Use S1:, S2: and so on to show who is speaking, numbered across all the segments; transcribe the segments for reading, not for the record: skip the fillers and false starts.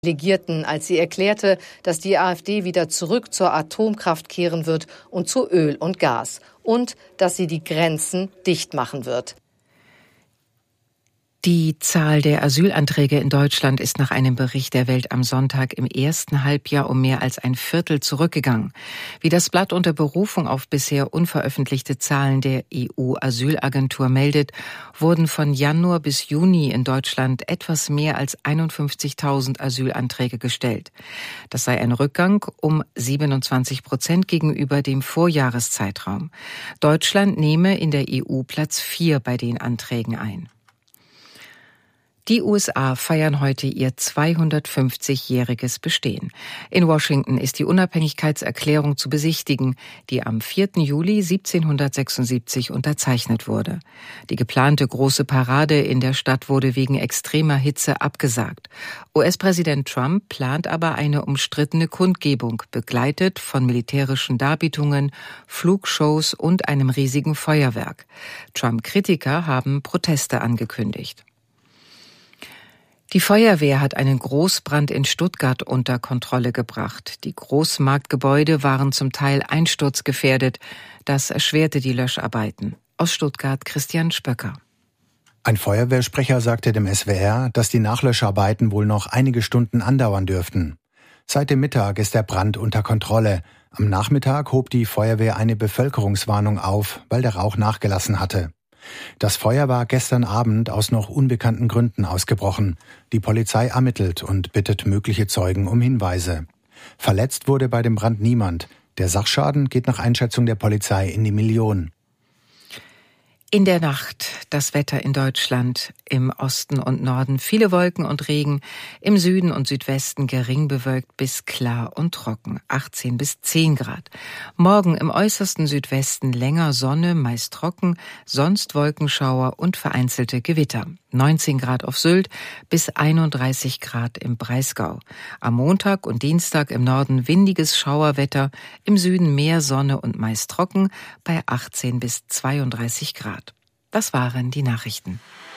S1: Delegierten, als sie erklärte, dass die AfD wieder zurück zur Atomkraft kehren wird und zu Öl und Gas und dass sie die Grenzen dicht machen wird.
S2: Die Zahl der Asylanträge in Deutschland ist nach einem Bericht der Welt am Sonntag im ersten Halbjahr um mehr als ein Viertel zurückgegangen. Wie das Blatt unter Berufung auf bisher unveröffentlichte Zahlen der EU-Asylagentur meldet, wurden von Januar bis Juni in Deutschland etwas mehr als 51.000 Asylanträge gestellt. Das sei ein Rückgang um 27% gegenüber dem Vorjahreszeitraum. Deutschland nehme in der EU Platz 4 bei den Anträgen ein. Die USA feiern heute ihr 250-jähriges Bestehen. In Washington ist die Unabhängigkeitserklärung zu besichtigen, die am 4. Juli 1776 unterzeichnet wurde. Die geplante große Parade in der Stadt wurde wegen extremer Hitze abgesagt. US-Präsident Trump plant aber eine umstrittene Kundgebung, begleitet von militärischen Darbietungen, Flugshows und einem riesigen Feuerwerk. Trump-Kritiker haben Proteste angekündigt. Die Feuerwehr hat einen Großbrand in Stuttgart unter Kontrolle gebracht. Die Großmarktgebäude waren zum Teil einsturzgefährdet. Das erschwerte die Löscharbeiten. Aus Stuttgart Christian Spöcker.
S3: Ein Feuerwehrsprecher sagte dem SWR, dass die Nachlöscharbeiten wohl noch einige Stunden andauern dürften. Seit dem Mittag ist der Brand unter Kontrolle. Am Nachmittag hob die Feuerwehr eine Bevölkerungswarnung auf, weil der Rauch nachgelassen hatte. Das Feuer war gestern Abend aus noch unbekannten Gründen ausgebrochen. Die Polizei ermittelt und bittet mögliche Zeugen um Hinweise. Verletzt wurde bei dem Brand niemand. Der Sachschaden geht nach Einschätzung der Polizei in die Millionen.
S2: In der Nacht das Wetter in Deutschland, im Osten und Norden viele Wolken und Regen, im Süden und Südwesten gering bewölkt bis klar und trocken, 18 bis 10 Grad. Morgen im äußersten Südwesten länger Sonne, meist trocken, sonst Wolkenschauer und vereinzelte Gewitter. 19 Grad auf Sylt bis 31 Grad im Breisgau. Am Montag und Dienstag im Norden windiges Schauerwetter, im Süden mehr Sonne und meist trocken bei 18 bis 32 Grad. Das waren die Nachrichten.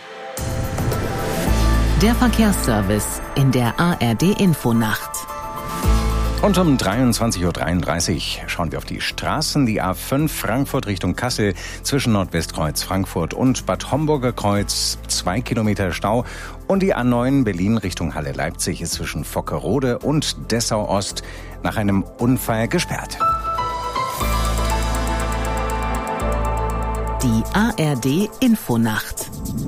S4: Der Verkehrsservice in der ARD-Infonacht.
S5: Und um 23.33 Uhr schauen wir auf die Straßen. Die A5 Frankfurt Richtung Kassel zwischen Nordwestkreuz Frankfurt und Bad Homburger Kreuz 2 Kilometer Stau. Und die A9 Berlin Richtung Halle Leipzig ist zwischen Vockerode und Dessau Ost nach einem Unfall gesperrt.
S4: Die ARD-Infonacht.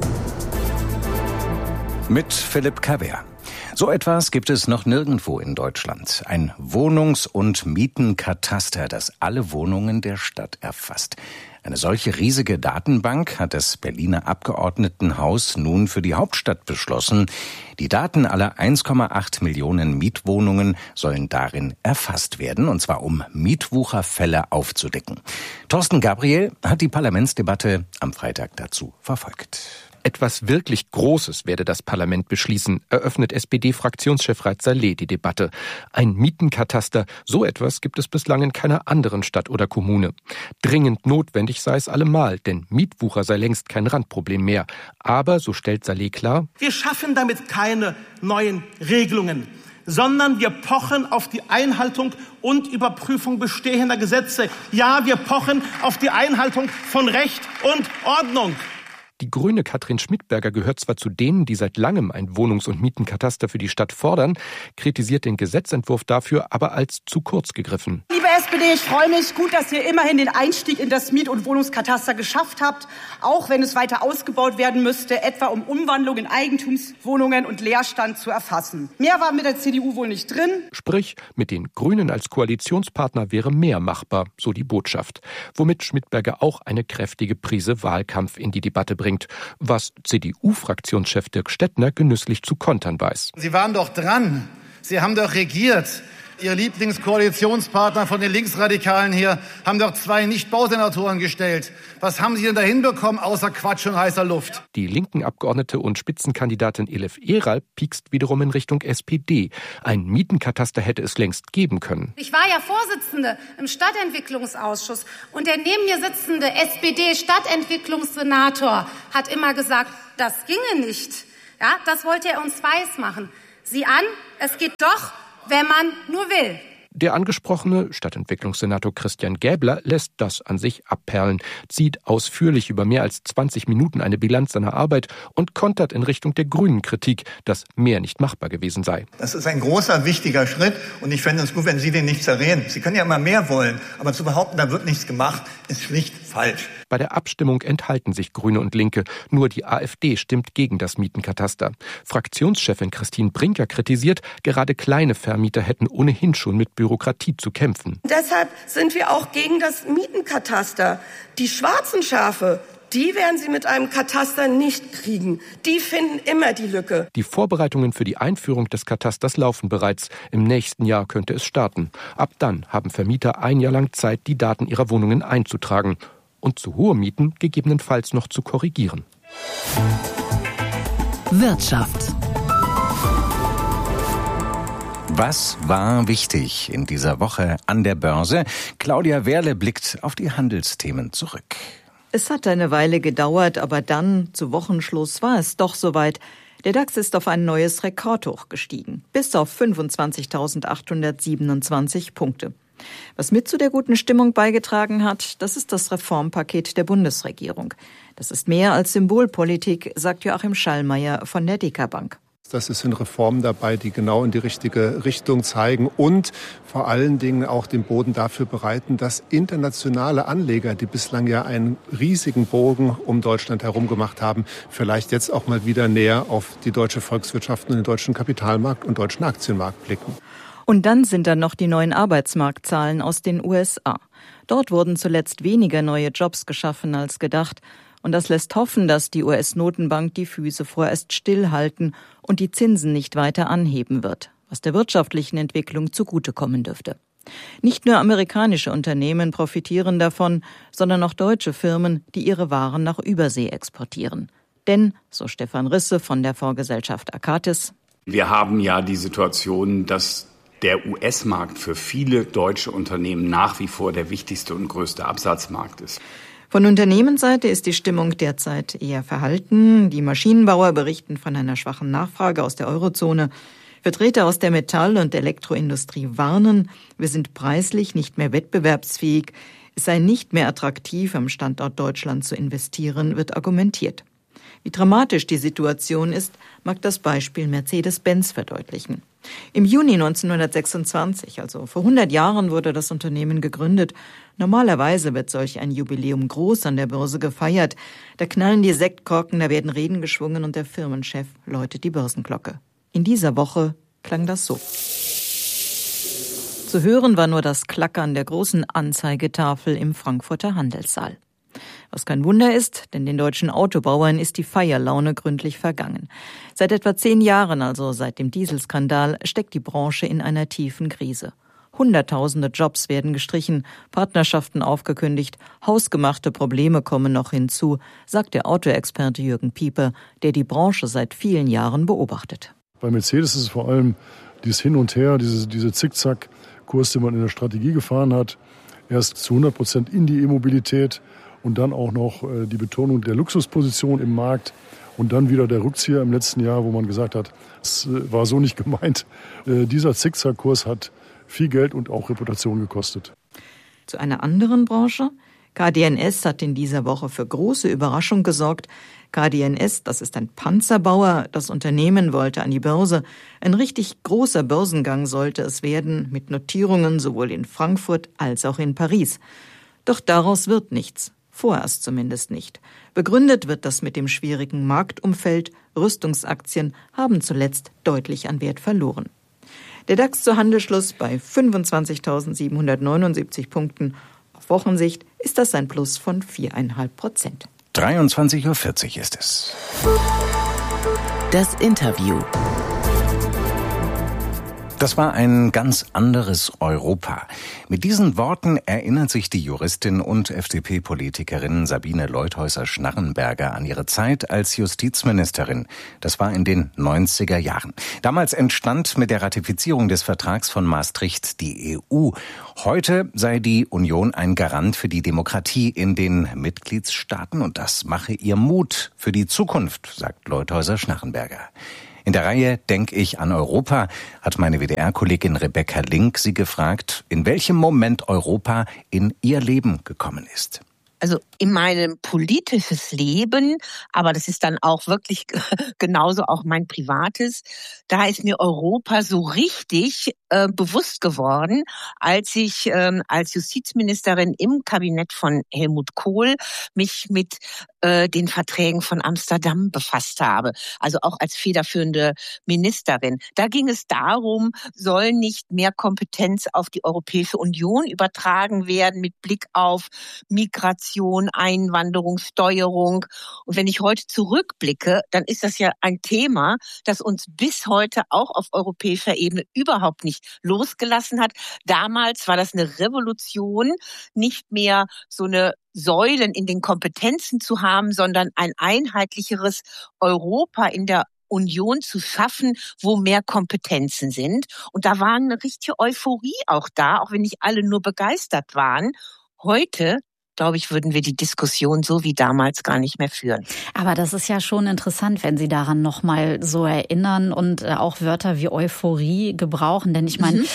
S5: Mit Philipp Kaber. So etwas gibt es noch nirgendwo in Deutschland. Ein Wohnungs- und Mietenkataster, das alle Wohnungen der Stadt erfasst. Eine solche riesige Datenbank hat das Berliner Abgeordnetenhaus nun für die Hauptstadt beschlossen. Die Daten aller 1,8 Millionen Mietwohnungen sollen darin erfasst werden, und zwar um Mietwucherfälle aufzudecken. Thorsten Gabriel hat die Parlamentsdebatte am Freitag dazu verfolgt.
S6: Etwas wirklich Großes werde das Parlament beschließen, eröffnet SPD-Fraktionschef Raed Saleh die Debatte. Ein Mietenkataster, so etwas gibt es bislang in keiner anderen Stadt oder Kommune. Dringend notwendig sei es allemal, denn Mietwucher sei längst kein Randproblem mehr. Aber, so stellt Saleh klar,
S7: wir schaffen damit keine neuen Regelungen, sondern wir pochen auf die Einhaltung und Überprüfung bestehender Gesetze. Ja, wir pochen auf die Einhaltung von Recht und Ordnung.
S6: Die Grüne Katrin Schmidberger gehört zwar zu denen, die seit langem ein Wohnungs- und Mietenkataster für die Stadt fordern, kritisiert den Gesetzentwurf dafür aber als zu kurz gegriffen.
S8: Liebe SPD, ich freue mich gut, dass ihr immerhin den Einstieg in das Miet- und Wohnungskataster geschafft habt, auch wenn es weiter ausgebaut werden müsste, etwa um Umwandlung in Eigentumswohnungen und Leerstand zu erfassen. Mehr war mit der CDU wohl nicht drin.
S6: Sprich, mit den Grünen als Koalitionspartner wäre mehr machbar, so die Botschaft. Womit Schmidberger auch eine kräftige Prise Wahlkampf in die Debatte bringt, was CDU-Fraktionschef Dirk Stettner genüsslich zu kontern weiß.
S9: Sie waren doch dran. Sie haben doch regiert. Ihr Lieblingskoalitionspartner von den Linksradikalen hier haben doch 2 Nicht-Bausenatoren gestellt. Was haben Sie denn da hinbekommen, außer Quatsch und heißer Luft?
S6: Die linken Abgeordnete und Spitzenkandidatin Elif Eral piekst wiederum in Richtung SPD. Ein Mietenkataster hätte es längst geben können.
S10: Ich war ja Vorsitzende im Stadtentwicklungsausschuss und der neben mir sitzende SPD-Stadtentwicklungssenator hat immer gesagt, das ginge nicht. Ja, das wollte er uns weismachen. Sieh an, es geht doch, wenn man nur will.
S6: Der angesprochene Stadtentwicklungssenator Christian Gäbler lässt das an sich abperlen, zieht ausführlich über mehr als 20 Minuten eine Bilanz seiner Arbeit und kontert in Richtung der Grünen Kritik, dass mehr nicht machbar gewesen sei.
S11: Das ist ein großer, wichtiger Schritt und ich fände es gut, wenn Sie den nicht zerreden. Sie können ja immer mehr wollen, aber zu behaupten, da wird nichts gemacht, ist schlicht falsch.
S6: Bei der Abstimmung enthalten sich Grüne und Linke. Nur die AfD stimmt gegen das Mietenkataster. Fraktionschefin Christine Brinker kritisiert, gerade kleine Vermieter hätten ohnehin schon mit Bürokratie zu kämpfen.
S12: Deshalb sind wir auch gegen das Mietenkataster. Die schwarzen Schafe, die werden Sie mit einem Kataster nicht kriegen. Die finden immer die Lücke.
S6: Die Vorbereitungen für die Einführung des Katasters laufen bereits. Im nächsten Jahr könnte es starten. Ab dann haben Vermieter ein Jahr lang Zeit, die Daten ihrer Wohnungen einzutragen und zu hohe Mieten gegebenenfalls noch zu korrigieren.
S4: Wirtschaft.
S5: Was war wichtig in dieser Woche an der Börse? Claudia Wehrle blickt auf die Handelsthemen zurück.
S13: Es hat eine Weile gedauert, aber dann, zu Wochenschluss, war es doch soweit. Der DAX ist auf ein neues Rekordhoch gestiegen, bis auf 25.827 Punkte. Was mit zu der guten Stimmung beigetragen hat, das ist das Reformpaket der Bundesregierung. Das ist mehr als Symbolpolitik, sagt Joachim Schallmeier von der DK Bank.
S14: Das sind Reformen dabei, die genau in die richtige Richtung zeigen und vor allen Dingen auch den Boden dafür bereiten, dass internationale Anleger, die bislang ja einen riesigen Bogen um Deutschland herum gemacht haben, vielleicht jetzt auch mal wieder näher auf die deutsche Volkswirtschaft und den deutschen Kapitalmarkt und deutschen Aktienmarkt blicken.
S13: Und dann sind da noch die neuen Arbeitsmarktzahlen aus den USA. Dort wurden zuletzt weniger neue Jobs geschaffen als gedacht. Und das lässt hoffen, dass die US-Notenbank die Füße vorerst stillhalten und die Zinsen nicht weiter anheben wird, was der wirtschaftlichen Entwicklung zugutekommen dürfte. Nicht nur amerikanische Unternehmen profitieren davon, sondern auch deutsche Firmen, die ihre Waren nach Übersee exportieren. Denn, so Stefan Risse von der Fondsgesellschaft Akatis,
S15: wir haben ja die Situation, dass der US-Markt für viele deutsche Unternehmen nach wie vor der wichtigste und größte Absatzmarkt ist.
S13: Von Unternehmensseite ist die Stimmung derzeit eher verhalten. Die Maschinenbauer berichten von einer schwachen Nachfrage aus der Eurozone. Vertreter aus der Metall- und Elektroindustrie warnen, wir sind preislich nicht mehr wettbewerbsfähig. Es sei nicht mehr attraktiv, am Standort Deutschland zu investieren, wird argumentiert. Wie dramatisch die Situation ist, mag das Beispiel Mercedes-Benz verdeutlichen. Im Juni 1926, also vor 100 Jahren, wurde das Unternehmen gegründet. Normalerweise wird solch ein Jubiläum groß an der Börse gefeiert. Da knallen die Sektkorken, da werden Reden geschwungen und der Firmenchef läutet die Börsenglocke. In dieser Woche klang das so. Zu hören war nur das Klackern der großen Anzeigetafel im Frankfurter Handelssaal. Was kein Wunder ist, denn den deutschen Autobauern ist die Feierlaune gründlich vergangen. Seit etwa 10 Jahren, also seit dem Dieselskandal, steckt die Branche in einer tiefen Krise. Hunderttausende Jobs werden gestrichen, Partnerschaften aufgekündigt, hausgemachte Probleme kommen noch hinzu, sagt der Autoexperte Jürgen Pieper, der die Branche seit vielen Jahren beobachtet.
S16: Bei Mercedes ist es vor allem dieses Hin und Her, diese Zickzack-Kurs, den man in der Strategie gefahren hat. Erst zu 100% in die E-Mobilität und dann auch noch die Betonung der Luxusposition im Markt und dann wieder der Rückzieher im letzten Jahr, wo man gesagt hat, es war so nicht gemeint. Dieser Zickzack-Kurs hat viel Geld und auch Reputation gekostet.
S13: Zu einer anderen Branche. KDNS hat in dieser Woche für große Überraschung gesorgt. KDNS, das ist ein Panzerbauer. Das Unternehmen wollte an die Börse. Ein richtig großer Börsengang sollte es werden, mit Notierungen sowohl in Frankfurt als auch in Paris. Doch daraus wird nichts. Vorerst zumindest nicht. Begründet wird das mit dem schwierigen Marktumfeld. Rüstungsaktien haben zuletzt deutlich an Wert verloren. Der DAX zu Handelsschluss bei 25.779 Punkten. Auf Wochensicht ist das ein Plus von 4,5%.
S5: 23.40 Uhr ist es.
S4: Das Interview.
S5: Das war ein ganz anderes Europa. Mit diesen Worten erinnert sich die Juristin und FDP-Politikerin Sabine Leutheusser-Schnarrenberger an ihre Zeit als Justizministerin. Das war in den 90er Jahren. Damals entstand mit der Ratifizierung des Vertrags von Maastricht die EU. Heute sei die Union ein Garant für die Demokratie in den Mitgliedstaaten und das mache ihr Mut für die Zukunft, sagt Leutheusser-Schnarrenberger. In der Reihe Denk ich an Europa hat meine WDR-Kollegin Rebecca Link sie gefragt, in welchem Moment Europa in ihr Leben gekommen ist.
S17: Also in meinem politisches Leben, aber das ist dann auch wirklich genauso auch mein privates, da ist mir Europa so richtig bewusst geworden, als ich als Justizministerin im Kabinett von Helmut Kohl mich mit den Verträgen von Amsterdam befasst habe, also auch als federführende Ministerin. Da ging es darum, soll nicht mehr Kompetenz auf die Europäische Union übertragen werden mit Blick auf Migration, Einwanderung, Steuerung. Und wenn ich heute zurückblicke, dann ist das ja ein Thema, das uns bis heute auch auf europäischer Ebene überhaupt nicht losgelassen hat. Damals war das eine Revolution, nicht mehr so eine Säulen in den Kompetenzen zu haben, sondern ein einheitlicheres Europa in der Union zu schaffen, wo mehr Kompetenzen sind. Und da war eine richtige Euphorie auch da, auch wenn nicht alle nur begeistert waren. Heute, glaube ich, würden wir die Diskussion so wie damals gar nicht mehr führen.
S18: Aber das ist ja schon interessant, wenn Sie daran nochmal so erinnern und auch Wörter wie Euphorie gebrauchen. Denn ich meine,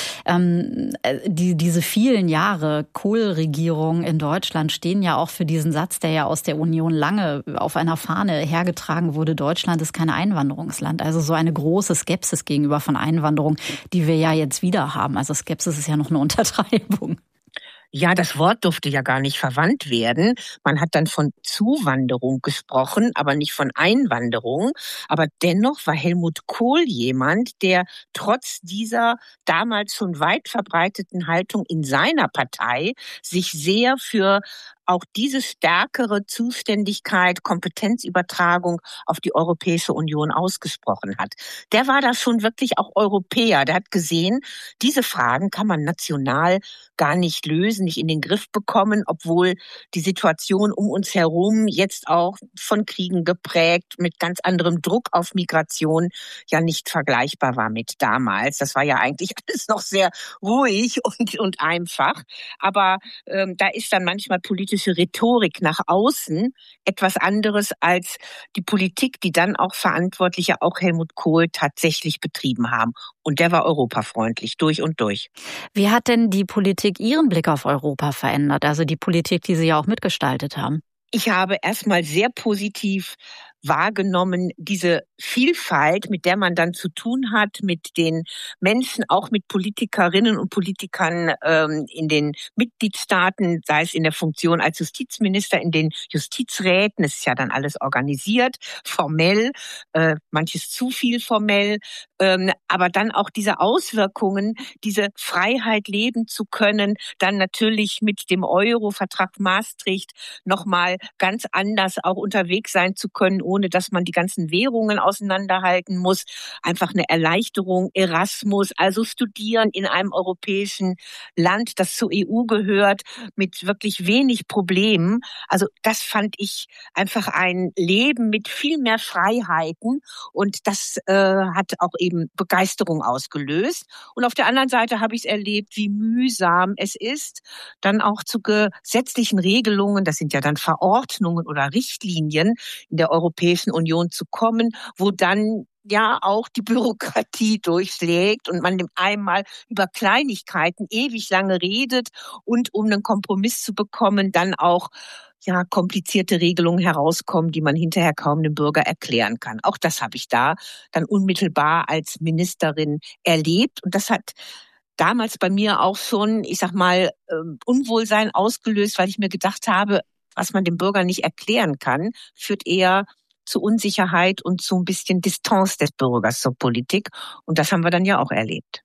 S18: diese vielen Jahre Kohl-Regierung in Deutschland stehen ja auch für diesen Satz, der ja aus der Union lange auf einer Fahne hergetragen wurde. Deutschland ist kein Einwanderungsland. Also so eine große Skepsis gegenüber von Einwanderung, die wir ja jetzt wieder haben. Also Skepsis ist ja noch eine Untertreibung.
S17: Ja, das Wort durfte ja gar nicht verwandt werden. Man hat dann von Zuwanderung gesprochen, aber nicht von Einwanderung. Aber dennoch war Helmut Kohl jemand, der trotz dieser damals schon weit verbreiteten Haltung in seiner Partei sich sehr für auch diese stärkere Zuständigkeit, Kompetenzübertragung auf die Europäische Union ausgesprochen hat. Der war da schon wirklich auch Europäer. Der hat gesehen, diese Fragen kann man national gar nicht lösen, nicht in den Griff bekommen, obwohl die Situation um uns herum jetzt auch von Kriegen geprägt, mit ganz anderem Druck auf Migration ja nicht vergleichbar war mit damals. Das war ja eigentlich alles noch sehr ruhig und einfach. Aber da ist dann manchmal politische Rhetorik nach außen etwas anderes als die Politik, die dann auch Verantwortliche, auch Helmut Kohl, tatsächlich betrieben haben. Und der war europafreundlich, durch und durch.
S18: Wie hat denn die Politik Ihren Blick auf Europa verändert? Also die Politik, die Sie ja auch mitgestaltet haben.
S17: Ich habe erstmal sehr positiv wahrgenommen, diese Vielfalt, mit der man dann zu tun hat, mit den Menschen, auch mit Politikerinnen und Politikern in den Mitgliedstaaten, sei es in der Funktion als Justizminister, in den Justizräten, es ist ja dann alles organisiert, formell, manches zu viel formell, aber dann auch diese Auswirkungen, diese Freiheit leben zu können, dann natürlich mit dem Euro-Vertrag Maastricht nochmal ganz anders auch unterwegs sein zu können, ohne dass man die ganzen Währungen auseinanderhalten muss. Einfach eine Erleichterung, Erasmus, also studieren in einem europäischen Land, das zur EU gehört, mit wirklich wenig Problemen. Also das fand ich einfach ein Leben mit viel mehr Freiheiten und das hat auch eben Begeisterung ausgelöst. Und auf der anderen Seite habe ich es erlebt, wie mühsam es ist, dann auch zu gesetzlichen Regelungen, das sind ja dann Verordnungen oder Richtlinien in der Europäischen Union zu kommen, wo dann ja auch die Bürokratie durchschlägt und man einmal über Kleinigkeiten ewig lange redet und um einen Kompromiss zu bekommen, dann auch ja komplizierte Regelungen herauskommen, die man hinterher kaum dem Bürger erklären kann. Auch das habe ich da dann unmittelbar als Ministerin erlebt und das hat damals bei mir auch schon, ich sag mal, Unwohlsein ausgelöst, weil ich mir gedacht habe, was man dem Bürger nicht erklären kann, führt eher zu Unsicherheit und zu ein bisschen Distanz des Bürgers zur Politik. Und das haben wir dann ja auch erlebt.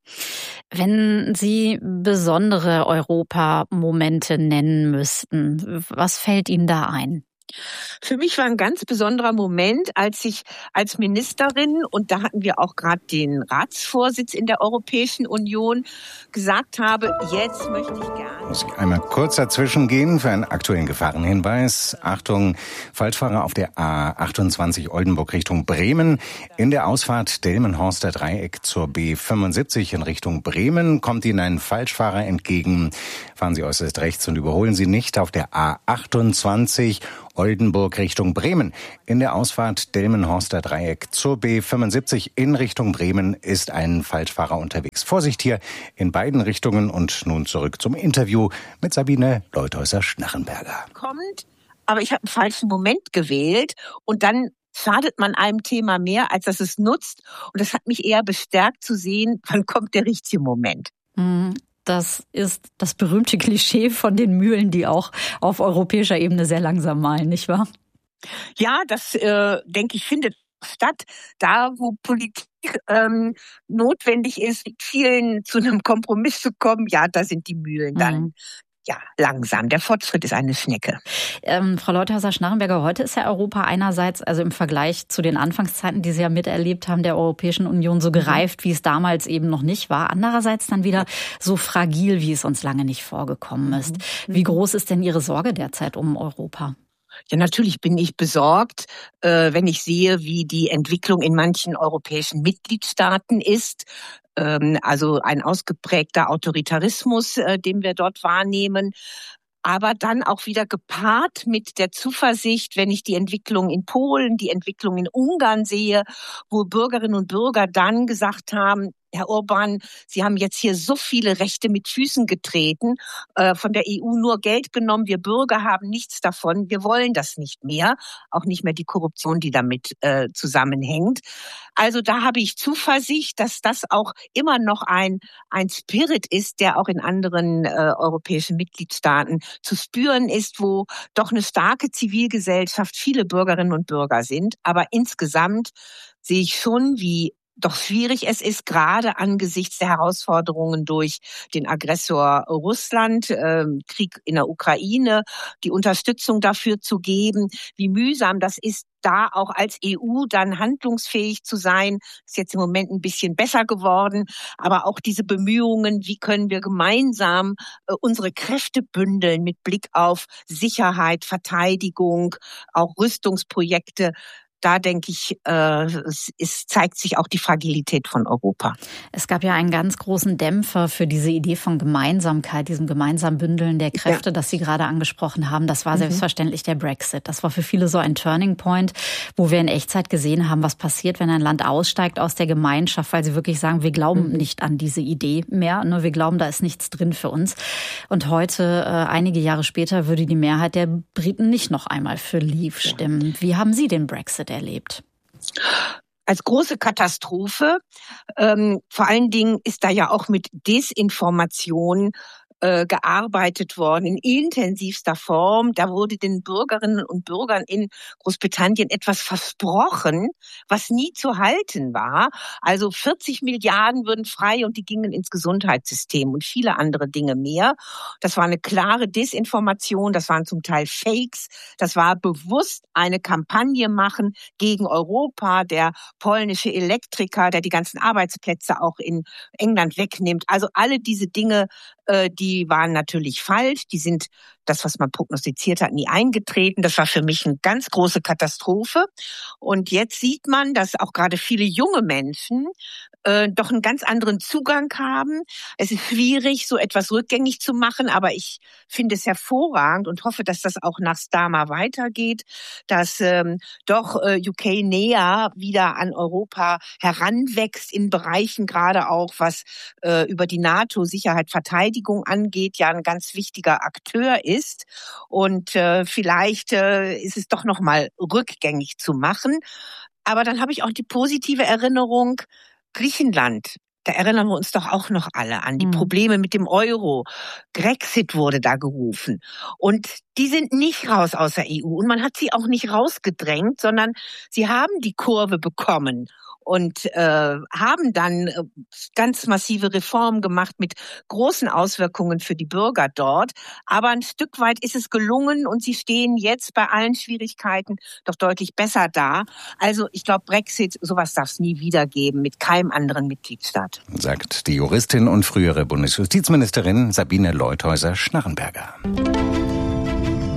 S18: Wenn Sie besondere Europamomente nennen müssten, was fällt Ihnen da ein?
S17: Für mich war ein ganz besonderer Moment, als ich als Ministerin, und da hatten wir auch gerade den Ratsvorsitz in der Europäischen Union, gesagt habe, jetzt möchte ich gerne...
S5: Muss ich einmal kurz dazwischen gehen für einen aktuellen Gefahrenhinweis. Achtung, Falschfahrer auf der A28 Oldenburg Richtung Bremen. In der Ausfahrt Delmenhorster Dreieck zur B75 in Richtung Bremen kommt Ihnen ein Falschfahrer entgegen. Fahren Sie äußerst rechts und überholen Sie nicht auf der A28 Oldenburg Richtung Bremen. In der Ausfahrt Delmenhorster Dreieck zur B75 in Richtung Bremen ist ein Falschfahrer unterwegs. Vorsicht hier in beiden Richtungen. Und nun zurück zum Interview mit Sabine Leutheusser-Schnarrenberger.
S17: Kommt, aber ich habe einen falschen Moment gewählt und dann schadet man einem Thema mehr, als dass es nutzt. Und das hat mich eher bestärkt zu sehen, wann kommt der richtige Moment.
S18: Das ist das berühmte Klischee von den Mühlen, die auch auf europäischer Ebene sehr langsam mahlen, nicht wahr?
S17: Ja, das, denke ich, findet statt. Da, wo Politik notwendig ist, mit vielen zu einem Kompromiss zu kommen, ja, da sind die Mühlen dann langsam. Der Fortschritt ist eine Schnecke.
S18: Frau Leutheusser-Schnarrenberger, heute ist ja Europa einerseits, also im Vergleich zu den Anfangszeiten, die Sie ja miterlebt haben, der Europäischen Union so gereift, wie es damals eben noch nicht war. Andererseits dann wieder so fragil, wie es uns lange nicht vorgekommen ist. Wie groß ist denn Ihre Sorge derzeit um Europa?
S17: Ja, natürlich bin ich besorgt, wenn ich sehe, wie die Entwicklung in manchen europäischen Mitgliedstaaten ist. Also ein ausgeprägter Autoritarismus, den wir dort wahrnehmen. Aber dann auch wieder gepaart mit der Zuversicht, wenn ich die Entwicklung in Polen, die Entwicklung in Ungarn sehe, wo Bürgerinnen und Bürger dann gesagt haben, Herr Orban, Sie haben jetzt hier so viele Rechte mit Füßen getreten, von der EU nur Geld genommen, wir Bürger haben nichts davon, wir wollen das nicht mehr, auch nicht mehr die Korruption, die damit zusammenhängt. Also da habe ich Zuversicht, dass das auch immer noch ein Spirit ist, der auch in anderen europäischen Mitgliedstaaten zu spüren ist, wo doch eine starke Zivilgesellschaft, viele Bürgerinnen und Bürger sind. Aber insgesamt sehe ich schon, wie doch schwierig es ist, gerade angesichts der Herausforderungen durch den Aggressor Russland, Krieg in der Ukraine, die Unterstützung dafür zu geben, wie mühsam das ist, da auch als EU dann handlungsfähig zu sein. Ist jetzt im Moment ein bisschen besser geworden, aber auch diese Bemühungen, wie können wir gemeinsam unsere Kräfte bündeln mit Blick auf Sicherheit, Verteidigung, auch Rüstungsprojekte. Da denke ich, es zeigt sich auch die Fragilität von Europa.
S18: Es gab ja einen ganz großen Dämpfer für diese Idee von Gemeinsamkeit, diesem gemeinsamen Bündeln der Kräfte, das Sie gerade angesprochen haben. Das war selbstverständlich der Brexit. Das war für viele so ein Turning Point, wo wir in Echtzeit gesehen haben, was passiert, wenn ein Land aussteigt aus der Gemeinschaft, weil sie wirklich sagen, wir glauben nicht an diese Idee mehr, nur wir glauben, da ist nichts drin für uns. Und heute, einige Jahre später, würde die Mehrheit der Briten nicht noch einmal für Leave stimmen. Wie haben Sie den Brexit erlebt?
S17: Als große Katastrophe. Vor allen Dingen ist da ja auch mit Desinformation gearbeitet worden in intensivster Form. Da wurde den Bürgerinnen und Bürgern in Großbritannien etwas versprochen, was nie zu halten war. Also 40 Milliarden würden frei und die gingen ins Gesundheitssystem und viele andere Dinge mehr. Das war eine klare Desinformation, das waren zum Teil Fakes, das war bewusst eine Kampagne machen gegen Europa, der polnische Elektriker, der die ganzen Arbeitsplätze auch in England wegnimmt. Also alle diese Dinge, die waren natürlich falsch. Die sind, das, was man prognostiziert hat, nie eingetreten. Das war für mich eine ganz große Katastrophe. Und jetzt sieht man, dass auch gerade viele junge Menschen doch einen ganz anderen Zugang haben. Es ist schwierig, so etwas rückgängig zu machen, aber ich finde es hervorragend und hoffe, dass das auch nach Starmer weitergeht, dass doch UK näher wieder an Europa heranwächst in Bereichen, gerade auch was über die NATO Sicherheit, Verteidigung angeht, ja ein ganz wichtiger Akteur ist. Und vielleicht ist es doch noch mal rückgängig zu machen. Aber dann habe ich auch die positive Erinnerung, Griechenland, da erinnern wir uns doch auch noch alle an die Probleme mit dem Euro. Grexit wurde da gerufen. Und die sind nicht raus aus der EU. Und man hat sie auch nicht rausgedrängt, sondern sie haben die Kurve bekommen und haben dann ganz massive Reformen gemacht mit großen Auswirkungen für die Bürger dort. Aber ein Stück weit ist es gelungen und sie stehen jetzt bei allen Schwierigkeiten doch deutlich besser da. Also ich glaube, Brexit, sowas darf es nie wieder geben mit keinem anderen Mitgliedstaat.
S5: Sagt die Juristin und frühere Bundesjustizministerin Sabine Leutheusser-Schnarrenberger.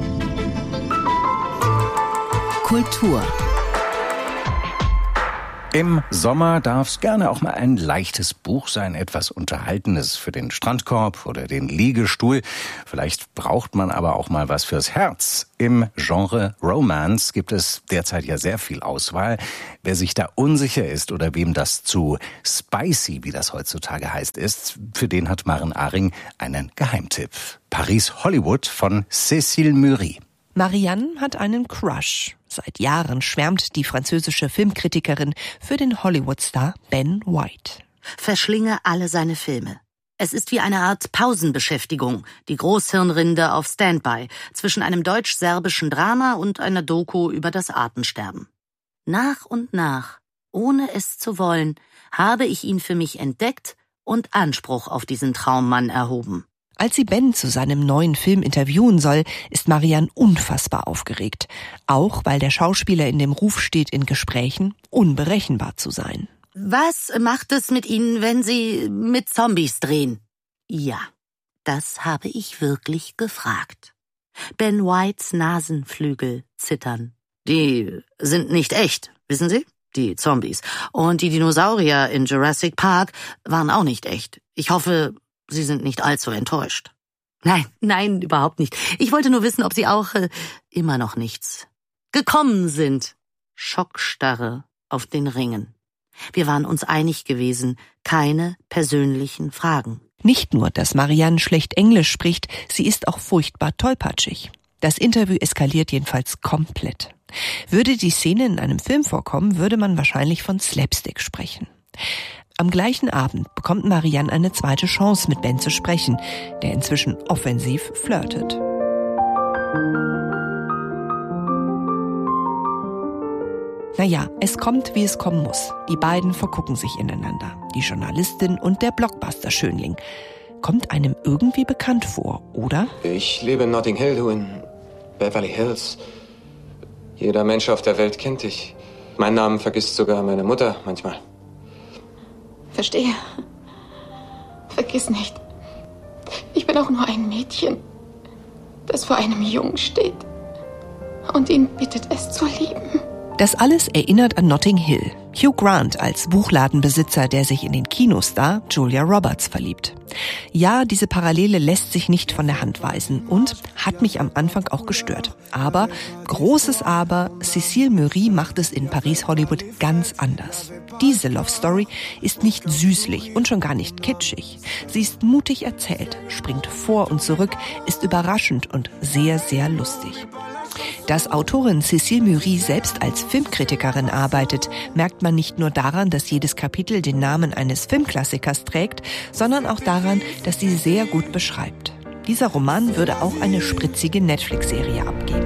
S4: Kultur.
S5: Im Sommer darf es gerne auch mal ein leichtes Buch sein, etwas Unterhaltendes für den Strandkorb oder den Liegestuhl. Vielleicht braucht man aber auch mal was fürs Herz. Im Genre Romance gibt es derzeit ja sehr viel Auswahl. Wer sich da unsicher ist oder wem das zu spicy, wie das heutzutage heißt, ist, für den hat Maren Aring einen Geheimtipp. Paris Hollywood von Cécile Murry.
S19: Marianne hat einen Crush. Seit Jahren schwärmt die französische Filmkritikerin für den Hollywood-Star Ben White.
S20: Verschlinge alle seine Filme. Es ist wie eine Art Pausenbeschäftigung, die Großhirnrinde auf Standby, zwischen einem deutsch-serbischen Drama und einer Doku über das Artensterben. Nach und nach, ohne es zu wollen, habe ich ihn für mich entdeckt und Anspruch auf diesen Traummann erhoben.
S19: Als sie Ben zu seinem neuen Film interviewen soll, ist Marianne unfassbar aufgeregt. Auch weil der Schauspieler in dem Ruf steht, in Gesprächen unberechenbar zu sein.
S20: Was macht es mit Ihnen, wenn Sie mit Zombies drehen? Ja, das habe ich wirklich gefragt. Ben Whites Nasenflügel zittern. Die sind nicht echt, wissen Sie? Die Zombies. Und die Dinosaurier in Jurassic Park waren auch nicht echt. Ich hoffe, Sie sind nicht allzu enttäuscht. Nein, überhaupt nicht. Ich wollte nur wissen, ob Sie auch immer noch nichts gekommen sind. Schockstarre auf den Ringen. Wir waren uns einig gewesen, keine persönlichen Fragen.
S19: Nicht nur, dass Marianne schlecht Englisch spricht, sie ist auch furchtbar tollpatschig. Das Interview eskaliert jedenfalls komplett. Würde die Szene in einem Film vorkommen, würde man wahrscheinlich von Slapstick sprechen. Am gleichen Abend bekommt Marianne eine zweite Chance, mit Ben zu sprechen, der inzwischen offensiv flirtet. Naja, es kommt, wie es kommen muss. Die beiden vergucken sich ineinander. Die Journalistin und der Blockbuster-Schönling. Kommt einem irgendwie bekannt vor, oder?
S21: Ich lebe in Notting Hill, du in Beverly Hills. Jeder Mensch auf der Welt kennt dich. Meinen Namen vergisst sogar meine Mutter manchmal.
S22: Verstehe. Vergiss nicht. Ich bin auch nur ein Mädchen, das vor einem Jungen steht und ihn bittet, es zu lieben.
S19: Das alles erinnert an Notting Hill. Hugh Grant als Buchladenbesitzer, der sich in den Kinostar Julia Roberts verliebt. Ja, diese Parallele lässt sich nicht von der Hand weisen und hat mich am Anfang auch gestört. Aber, großes Aber, Cécile Murry macht es in Paris Hollywood ganz anders. Diese Love Story ist nicht süßlich und schon gar nicht kitschig. Sie ist mutig erzählt, springt vor und zurück, ist überraschend und sehr, sehr lustig. Dass Autorin Cécile Murry selbst als Filmkritikerin arbeitet, merkt man nicht nur daran, dass jedes Kapitel den Namen eines Filmklassikers trägt, sondern auch daran, dass sie sehr gut beschreibt. Dieser Roman würde auch eine spritzige Netflix-Serie abgeben.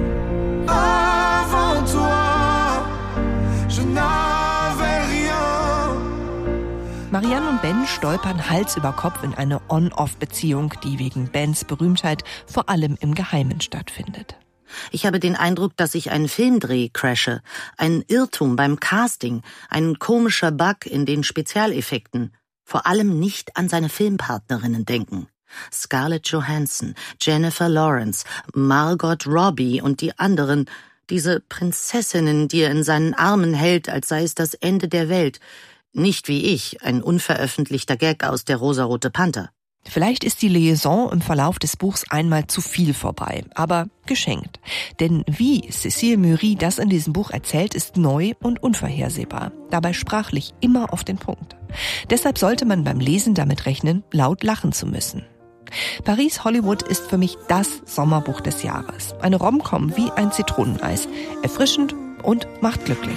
S19: Marianne und Ben stolpern Hals über Kopf in eine On-Off-Beziehung, die wegen Bens Berühmtheit vor allem im Geheimen stattfindet.
S20: Ich habe den Eindruck, dass ich einen Filmdreh crashe, ein Irrtum beim Casting, ein komischer Bug in den Spezialeffekten. Vor allem nicht an seine Filmpartnerinnen denken. Scarlett Johansson, Jennifer Lawrence, Margot Robbie und die anderen, diese Prinzessinnen, die er in seinen Armen hält, als sei es das Ende der Welt. Nicht wie ich, ein unveröffentlichter Gag aus der Rosarote Panther.
S19: Vielleicht ist die Liaison im Verlauf des Buchs einmal zu viel vorbei, aber geschenkt. Denn wie Cécile Murry das in diesem Buch erzählt, ist neu und unvorhersehbar. Dabei sprachlich immer auf den Punkt. Deshalb sollte man beim Lesen damit rechnen, laut lachen zu müssen. Paris Hollywood ist für mich das Sommerbuch des Jahres. Eine Rom-Com wie ein Zitroneneis. Erfrischend und macht glücklich.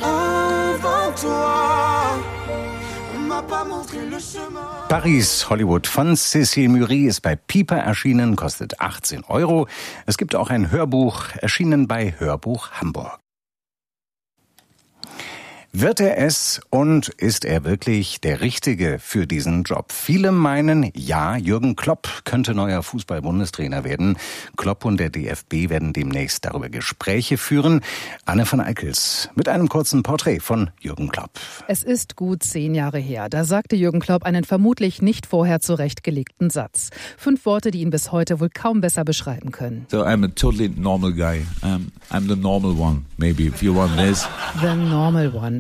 S5: Paris Hollywood von Cécile Murry ist bei Piper erschienen, kostet 18 €. Es gibt auch ein Hörbuch, erschienen bei Hörbuch Hamburg. Wird er es und ist er wirklich der Richtige für diesen Job? Viele meinen, ja, Jürgen Klopp könnte neuer Fußball-Bundestrainer werden. Klopp und der DFB werden demnächst darüber Gespräche führen. Anne von Eickels mit einem kurzen Porträt von Jürgen Klopp.
S23: Es ist gut 10 Jahre her. Da sagte Jürgen Klopp einen vermutlich nicht vorher zurechtgelegten Satz. 5 Worte, die ihn bis heute wohl kaum besser beschreiben können.
S24: So I'm a totally normal guy. I'm the normal one, maybe, if you want this.
S23: The normal one.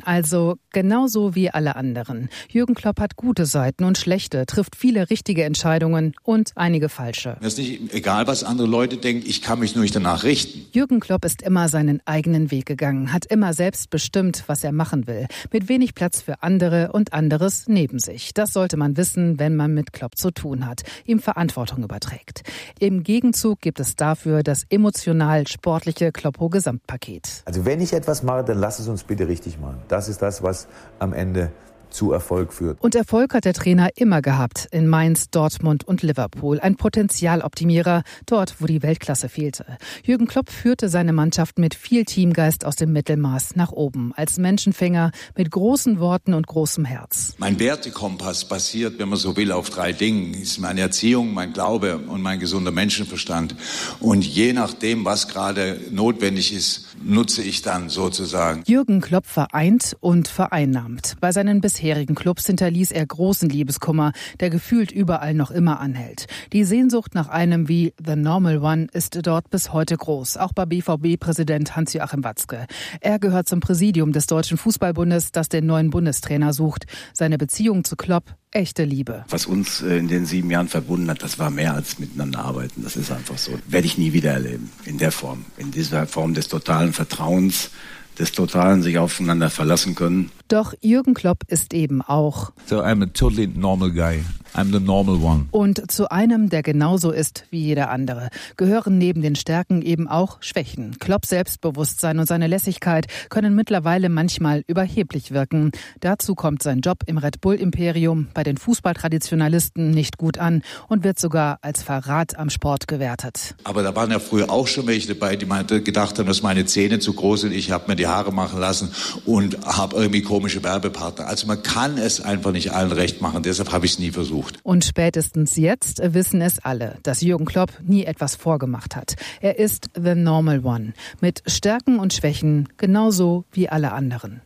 S23: One, also genauso wie alle anderen. Jürgen Klopp hat gute Seiten und schlechte, trifft viele richtige Entscheidungen und einige falsche.
S1: Mir ist nicht egal, was andere Leute denken, ich kann mich nur nicht danach richten.
S23: Jürgen Klopp ist immer seinen eigenen Weg gegangen, hat immer selbst bestimmt, was er machen will, mit wenig Platz für andere und anderes neben sich. Das sollte man wissen, wenn man mit Klopp zu tun hat, ihm Verantwortung überträgt. Im Gegenzug gibt es dafür das emotional-sportliche Kloppo-Gesamtpaket.
S2: Also wenn ich etwas mache, dann lass es uns bitte richtig machen. Das ist das, was am Ende zu Erfolg führt.
S23: Und Erfolg hat der Trainer immer gehabt, in Mainz, Dortmund und Liverpool. Ein Potenzialoptimierer, dort, wo die Weltklasse fehlte. Jürgen Klopp führte seine Mannschaft mit viel Teamgeist aus dem Mittelmaß nach oben. Als Menschenfänger mit großen Worten und großem Herz.
S1: Mein Wertekompass basiert, wenn man so will, auf 3 Dingen. Das ist meine Erziehung, mein Glaube und mein gesunder Menschenverstand. Und je nachdem, was gerade notwendig ist, nutze ich dann sozusagen.
S23: Jürgen Klopp vereint und vereinnahmt. Bei seinen bisherigen Clubs hinterließ er großen Liebeskummer, der gefühlt überall noch immer anhält. Die Sehnsucht nach einem wie The Normal One ist dort bis heute groß, auch bei BVB-Präsident Hans-Joachim Watzke. Er gehört zum Präsidium des Deutschen Fußballbundes, das den neuen Bundestrainer sucht. Seine Beziehung zu Klopp, echte Liebe.
S3: Was uns in den 7 Jahren verbunden hat, das war mehr als miteinander arbeiten. Das ist einfach so. Werde ich nie wieder erleben. In der Form. In dieser Form des totalen Vertrauens, des totalen sich aufeinander verlassen können.
S23: Doch Jürgen Klopp ist eben auch
S2: So I'm a totally normal guy. I'm the normal one.
S23: Und zu einem, der genauso ist wie jeder andere, gehören neben den Stärken eben auch Schwächen. Klopps Selbstbewusstsein und seine Lässigkeit können mittlerweile manchmal überheblich wirken. Dazu kommt sein Job im Red Bull-Imperium bei den Fußballtraditionalisten nicht gut an und wird sogar als Verrat am Sport gewertet.
S1: Aber da waren ja früher auch schon welche dabei, die gedacht haben, dass meine Zähne zu groß sind. Ich habe mir die Haare machen lassen und habe irgendwie komische Werbepartner. Also man kann es einfach nicht allen recht machen. Deshalb habe ich es nie versucht.
S23: Und spätestens jetzt wissen es alle, dass Jürgen Klopp nie etwas vorgemacht hat. Er ist the normal one, mit Stärken und Schwächen genauso wie alle anderen.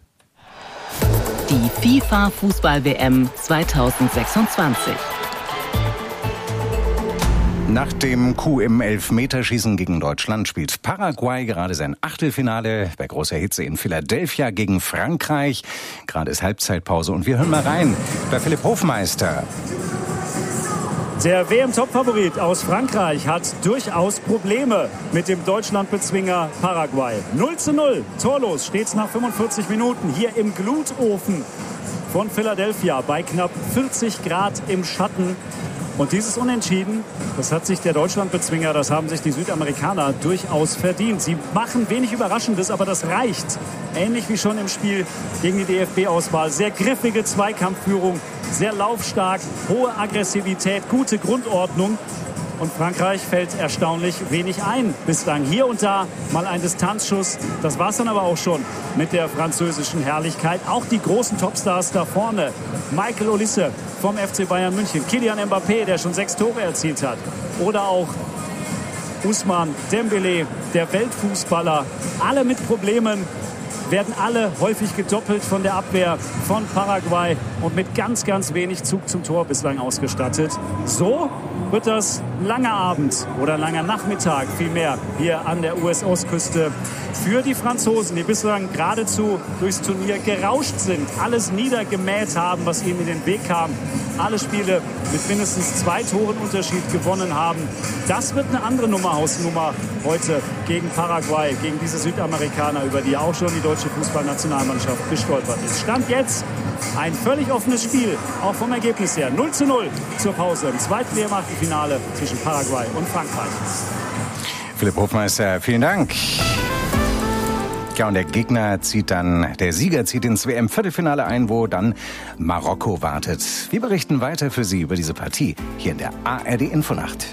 S4: Die FIFA-Fußball-WM 2026.
S5: Nach dem Coup im Elfmeterschießen gegen Deutschland spielt Paraguay gerade sein Achtelfinale bei großer Hitze in Philadelphia gegen Frankreich. Gerade ist Halbzeitpause und wir hören mal rein bei Philipp Hofmeister.
S24: Der WM-Top-Favorit aus Frankreich hat durchaus Probleme mit dem Deutschlandbezwinger Paraguay. 0:0, torlos steht's nach 45 Minuten hier im Glutofen von Philadelphia bei knapp 40 Grad im Schatten. Und dieses Unentschieden, das hat sich der Deutschlandbezwinger, das haben sich die Südamerikaner durchaus verdient. Sie machen wenig Überraschendes, aber das reicht. Ähnlich wie schon im Spiel gegen die DFB-Auswahl. Sehr griffige Zweikampfführung, sehr laufstark, hohe Aggressivität, gute Grundordnung. Und Frankreich fällt erstaunlich wenig ein bislang. Hier und da mal ein Distanzschuss. Das war es dann aber auch schon mit der französischen Herrlichkeit. Auch die großen Topstars da vorne. Michael Olise vom FC Bayern München. Kylian Mbappé, der schon 6 Tore erzielt hat. Oder auch Ousmane Dembélé, der Weltfußballer. Alle mit Problemen. Werden alle häufig gedoppelt von der Abwehr von Paraguay und mit ganz, ganz wenig Zug zum Tor bislang ausgestattet. So wird das ein langer Abend oder langer Nachmittag vielmehr hier an der US-Ostküste für die Franzosen, die bislang geradezu durchs Turnier gerauscht sind, alles niedergemäht haben, was ihnen in den Weg kam, alle Spiele mit mindestens 2 Toren Unterschied gewonnen haben. Das wird eine andere Hausnummer heute gegen Paraguay, gegen diese Südamerikaner, über die auch schon die deutsche Fußballnationalmannschaft gestolpert ist. Stand jetzt ein völlig offenes Spiel, auch vom Ergebnis her. 0:0 zur Pause im zweiten WM-Achtelfinale zwischen Paraguay und Frankreich.
S5: Philipp Hofmeister, vielen Dank. Ja, und der Sieger zieht ins WM-Viertelfinale ein, wo dann Marokko wartet. Wir berichten weiter für Sie über diese Partie hier in der ARD Infonacht.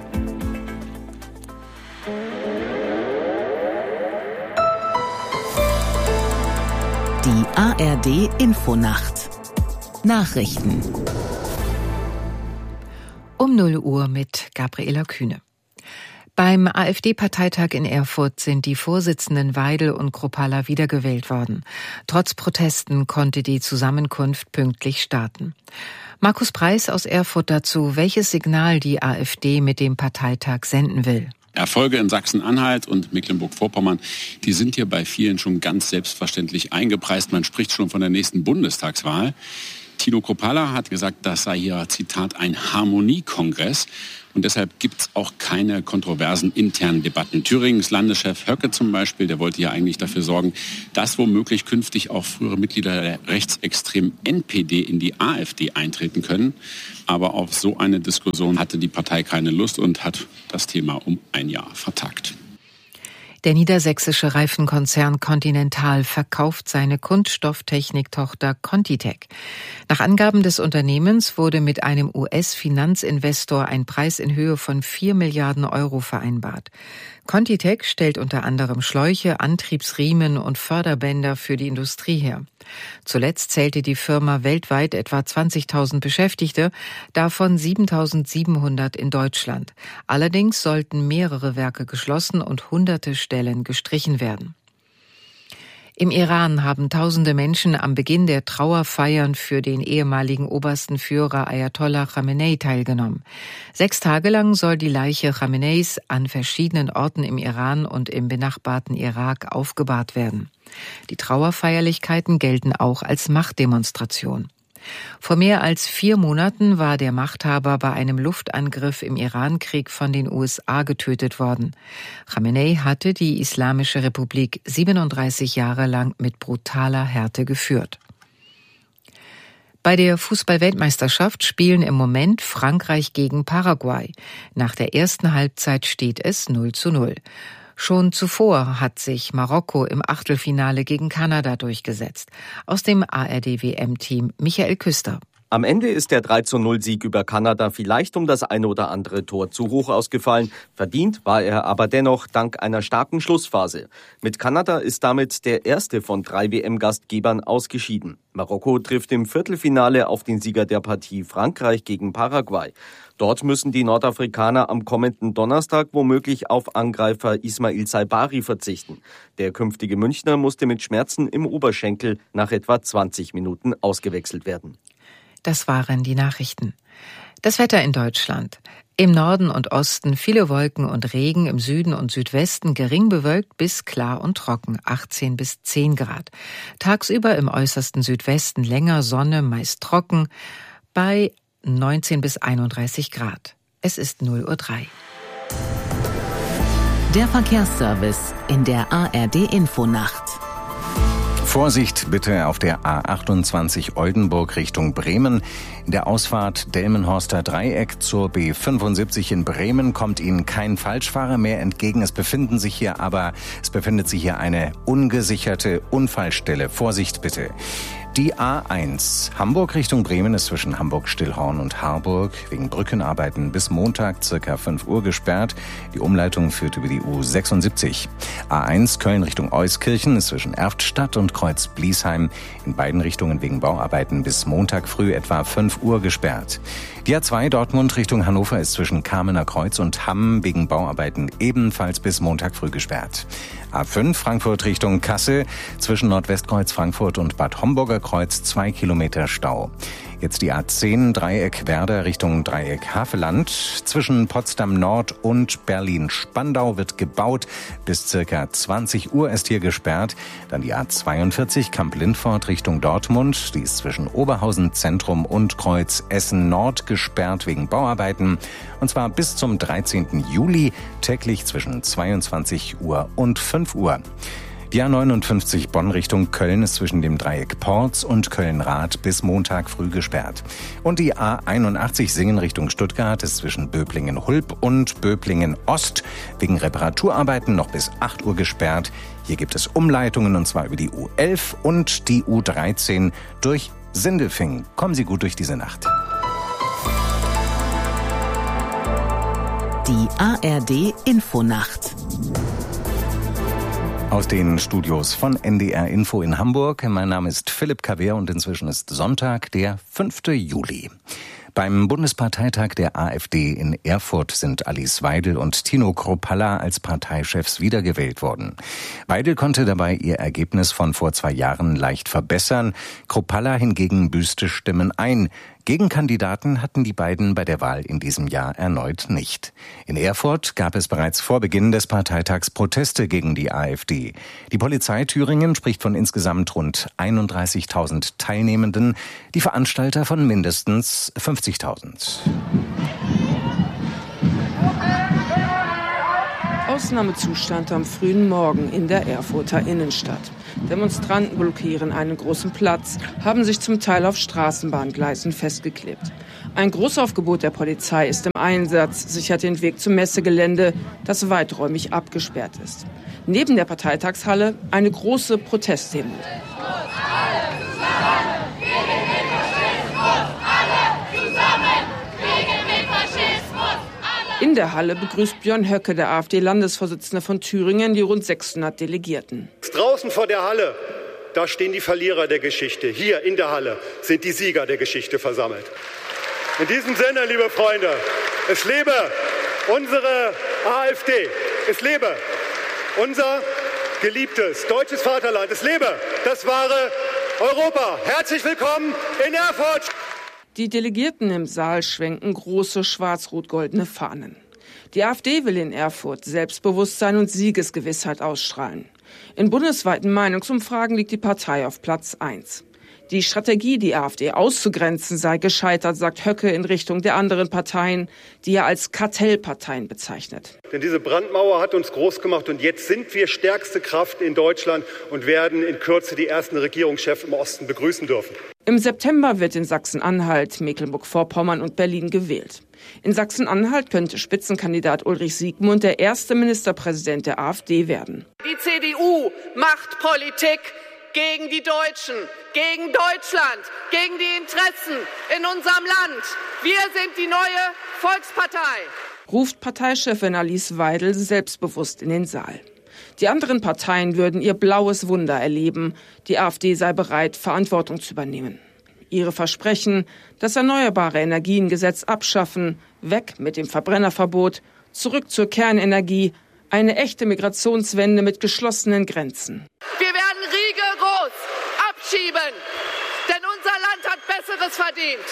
S4: Die ARD Infonacht. Nachrichten.
S25: Um 0 Uhr mit Gabriela Kühne. Beim AfD-Parteitag in Erfurt sind die Vorsitzenden Weidel und Kruppalla wiedergewählt worden. Trotz Protesten konnte die Zusammenkunft pünktlich starten. Markus Preis aus Erfurt dazu, welches Signal die AfD mit dem Parteitag senden will.
S7: Erfolge in Sachsen-Anhalt und Mecklenburg-Vorpommern, die sind hier bei vielen schon ganz selbstverständlich eingepreist. Man spricht schon von der nächsten Bundestagswahl. Tino Kruppalla hat gesagt, das sei hier, Zitat, ein Harmoniekongress. Und deshalb gibt es auch keine kontroversen internen Debatten. Thüringens Landeschef Höcke zum Beispiel, der wollte ja eigentlich dafür sorgen, dass womöglich künftig auch frühere Mitglieder der rechtsextremen NPD in die AfD eintreten können. Aber auf so eine Diskussion hatte die Partei keine Lust und hat das Thema um ein Jahr vertagt.
S25: Der niedersächsische Reifenkonzern Continental verkauft seine Kunststofftechniktochter Contitech. Nach Angaben des Unternehmens wurde mit einem US-Finanzinvestor ein Preis in Höhe von 4 Milliarden Euro vereinbart. Contitech stellt unter anderem Schläuche, Antriebsriemen und Förderbänder für die Industrie her. Zuletzt zählte die Firma weltweit etwa 20.000 Beschäftigte, davon 7.700 in Deutschland. Allerdings sollten mehrere Werke geschlossen und hunderte Stellen gestrichen werden. Im Iran haben tausende Menschen am Beginn der Trauerfeiern für den ehemaligen obersten Führer Ayatollah Khamenei teilgenommen. 6 Tage lang soll die Leiche Khameneis an verschiedenen Orten im Iran und im benachbarten Irak aufgebahrt werden. Die Trauerfeierlichkeiten gelten auch als Machtdemonstration. Vor mehr als 4 Monaten war der Machthaber bei einem Luftangriff im Irankrieg von den USA getötet worden. Khamenei hatte die Islamische Republik 37 Jahre lang mit brutaler Härte geführt. Bei der Fußball-Weltmeisterschaft spielen im Moment Frankreich gegen Paraguay. Nach der ersten Halbzeit steht es 0:0. Schon zuvor hat sich Marokko im Achtelfinale gegen Kanada durchgesetzt. Aus dem ARD-WM-Team Michael Küster.
S8: Am Ende ist der 3:0-Sieg über Kanada vielleicht um das eine oder andere Tor zu hoch ausgefallen. Verdient war er aber dennoch dank einer starken Schlussphase. Mit Kanada ist damit der erste von 3 WM-Gastgebern ausgeschieden. Marokko trifft im Viertelfinale auf den Sieger der Partie Frankreich gegen Paraguay. Dort müssen die Nordafrikaner am kommenden Donnerstag womöglich auf Angreifer Ismail Saibari verzichten. Der künftige Münchner musste mit Schmerzen im Oberschenkel nach etwa 20 Minuten ausgewechselt werden.
S25: Das waren die Nachrichten. Das Wetter in Deutschland. Im Norden und Osten viele Wolken und Regen, im Süden und Südwesten gering bewölkt bis klar und trocken, 18 bis 10 Grad. Tagsüber im äußersten Südwesten länger Sonne, meist trocken, bei 19 bis 31 Grad. Es ist 0:03 Uhr.
S4: Der Verkehrsservice in der ARD-Infonacht.
S5: Vorsicht bitte auf der A28 Oldenburg Richtung Bremen. In der Ausfahrt Delmenhorster Dreieck zur B75 in Bremen kommt Ihnen kein Falschfahrer mehr entgegen. Es befindet sich hier eine ungesicherte Unfallstelle. Vorsicht bitte. Die A1 Hamburg Richtung Bremen ist zwischen Hamburg-Stillhorn und Harburg wegen Brückenarbeiten bis Montag ca. 5 Uhr gesperrt. Die Umleitung führt über die U76. A1 Köln Richtung Euskirchen ist zwischen Erftstadt und Kreuz-Bliesheim in beiden Richtungen wegen Bauarbeiten bis Montag früh etwa 5 Uhr gesperrt. Die A2 Dortmund Richtung Hannover ist zwischen Kamener Kreuz und Hamm wegen Bauarbeiten ebenfalls bis Montag früh gesperrt. A5 Frankfurt Richtung Kassel zwischen Nordwestkreuz Frankfurt und Bad Homburger Kreuz 2 Kilometer Stau. Jetzt die A10 Dreieck Werder Richtung Dreieck Havelland. Zwischen Potsdam Nord und Berlin-Spandau wird gebaut. Bis circa 20 Uhr ist hier gesperrt. Dann die A42 Kamp-Lindfort Richtung Dortmund. Die ist zwischen Oberhausen Zentrum und Kreuz Essen Nord gesperrt wegen Bauarbeiten. Und zwar bis zum 13. Juli täglich zwischen 22 Uhr und 5 Uhr. Die A59 Bonn Richtung Köln ist zwischen dem Dreieck Porz und Köln-Rath bis Montag früh gesperrt. Und die A81 Singen Richtung Stuttgart ist zwischen Böblingen-Hulb und Böblingen-Ost wegen Reparaturarbeiten noch bis 8 Uhr gesperrt. Hier gibt es Umleitungen und zwar über die U11 und die U13 durch Sindelfingen. Kommen Sie gut durch diese Nacht.
S4: Die ARD Infonacht.
S5: Aus den Studios von NDR Info in Hamburg. Mein Name ist Philipp Kaber und inzwischen ist Sonntag, der 5. Juli. Beim Bundesparteitag der AfD in Erfurt sind Alice Weidel und Tino Kruppalla als Parteichefs wiedergewählt worden. Weidel konnte dabei ihr Ergebnis von vor 2 Jahren leicht verbessern. Kruppalla hingegen büßte Stimmen ein. Gegenkandidaten hatten die beiden bei der Wahl in diesem Jahr erneut nicht. In Erfurt gab es bereits vor Beginn des Parteitags Proteste gegen die AfD. Die Polizei Thüringen spricht von insgesamt rund 31.000 Teilnehmenden, die Veranstalter von mindestens 50.000.
S6: Ausnahmezustand am frühen Morgen in der Erfurter Innenstadt. Demonstranten blockieren einen großen Platz, haben sich zum Teil auf Straßenbahngleisen festgeklebt. Ein Großaufgebot der Polizei ist im Einsatz, sichert den Weg zum Messegelände, das weiträumig abgesperrt ist. Neben der Parteitagshalle eine große Protestdemo. In der Halle begrüßt Björn Höcke, der AfD-Landesvorsitzende von Thüringen, die rund 600 Delegierten.
S9: Draußen vor der Halle, da stehen die Verlierer der Geschichte. Hier in der Halle sind die Sieger der Geschichte versammelt. In diesem Sinne, liebe Freunde, es lebe unsere AfD. Es lebe unser geliebtes deutsches Vaterland. Es lebe das wahre Europa. Herzlich willkommen in Erfurt.
S6: Die Delegierten im Saal schwenken große schwarz-rot-goldene Fahnen. Die AfD will in Erfurt Selbstbewusstsein und Siegesgewissheit ausstrahlen. In bundesweiten Meinungsumfragen liegt die Partei auf Platz 1. Die Strategie, die AfD auszugrenzen, sei gescheitert, sagt Höcke in Richtung der anderen Parteien, die er als Kartellparteien bezeichnet.
S9: Denn diese Brandmauer hat uns groß gemacht und jetzt sind wir stärkste Kraft in Deutschland und werden in Kürze die ersten Regierungschefs im Osten begrüßen dürfen.
S6: Im September wird in Sachsen-Anhalt, Mecklenburg-Vorpommern und Berlin gewählt. In Sachsen-Anhalt könnte Spitzenkandidat Ulrich Siegmund der erste Ministerpräsident der AfD werden.
S10: Die CDU macht Politik gegen die Deutschen, gegen Deutschland, gegen die Interessen in unserem Land. Wir sind die neue Volkspartei.
S6: Ruft Parteichefin Alice Weidel selbstbewusst in den Saal. Die anderen Parteien würden ihr blaues Wunder erleben. Die AfD sei bereit, Verantwortung zu übernehmen. Ihre Versprechen, das Erneuerbare Energiengesetz abschaffen, weg mit dem Verbrennerverbot, zurück zur Kernenergie, eine echte Migrationswende mit geschlossenen Grenzen.
S10: Wir werden rigoros abschieben, denn unser Land hat Besseres verdient.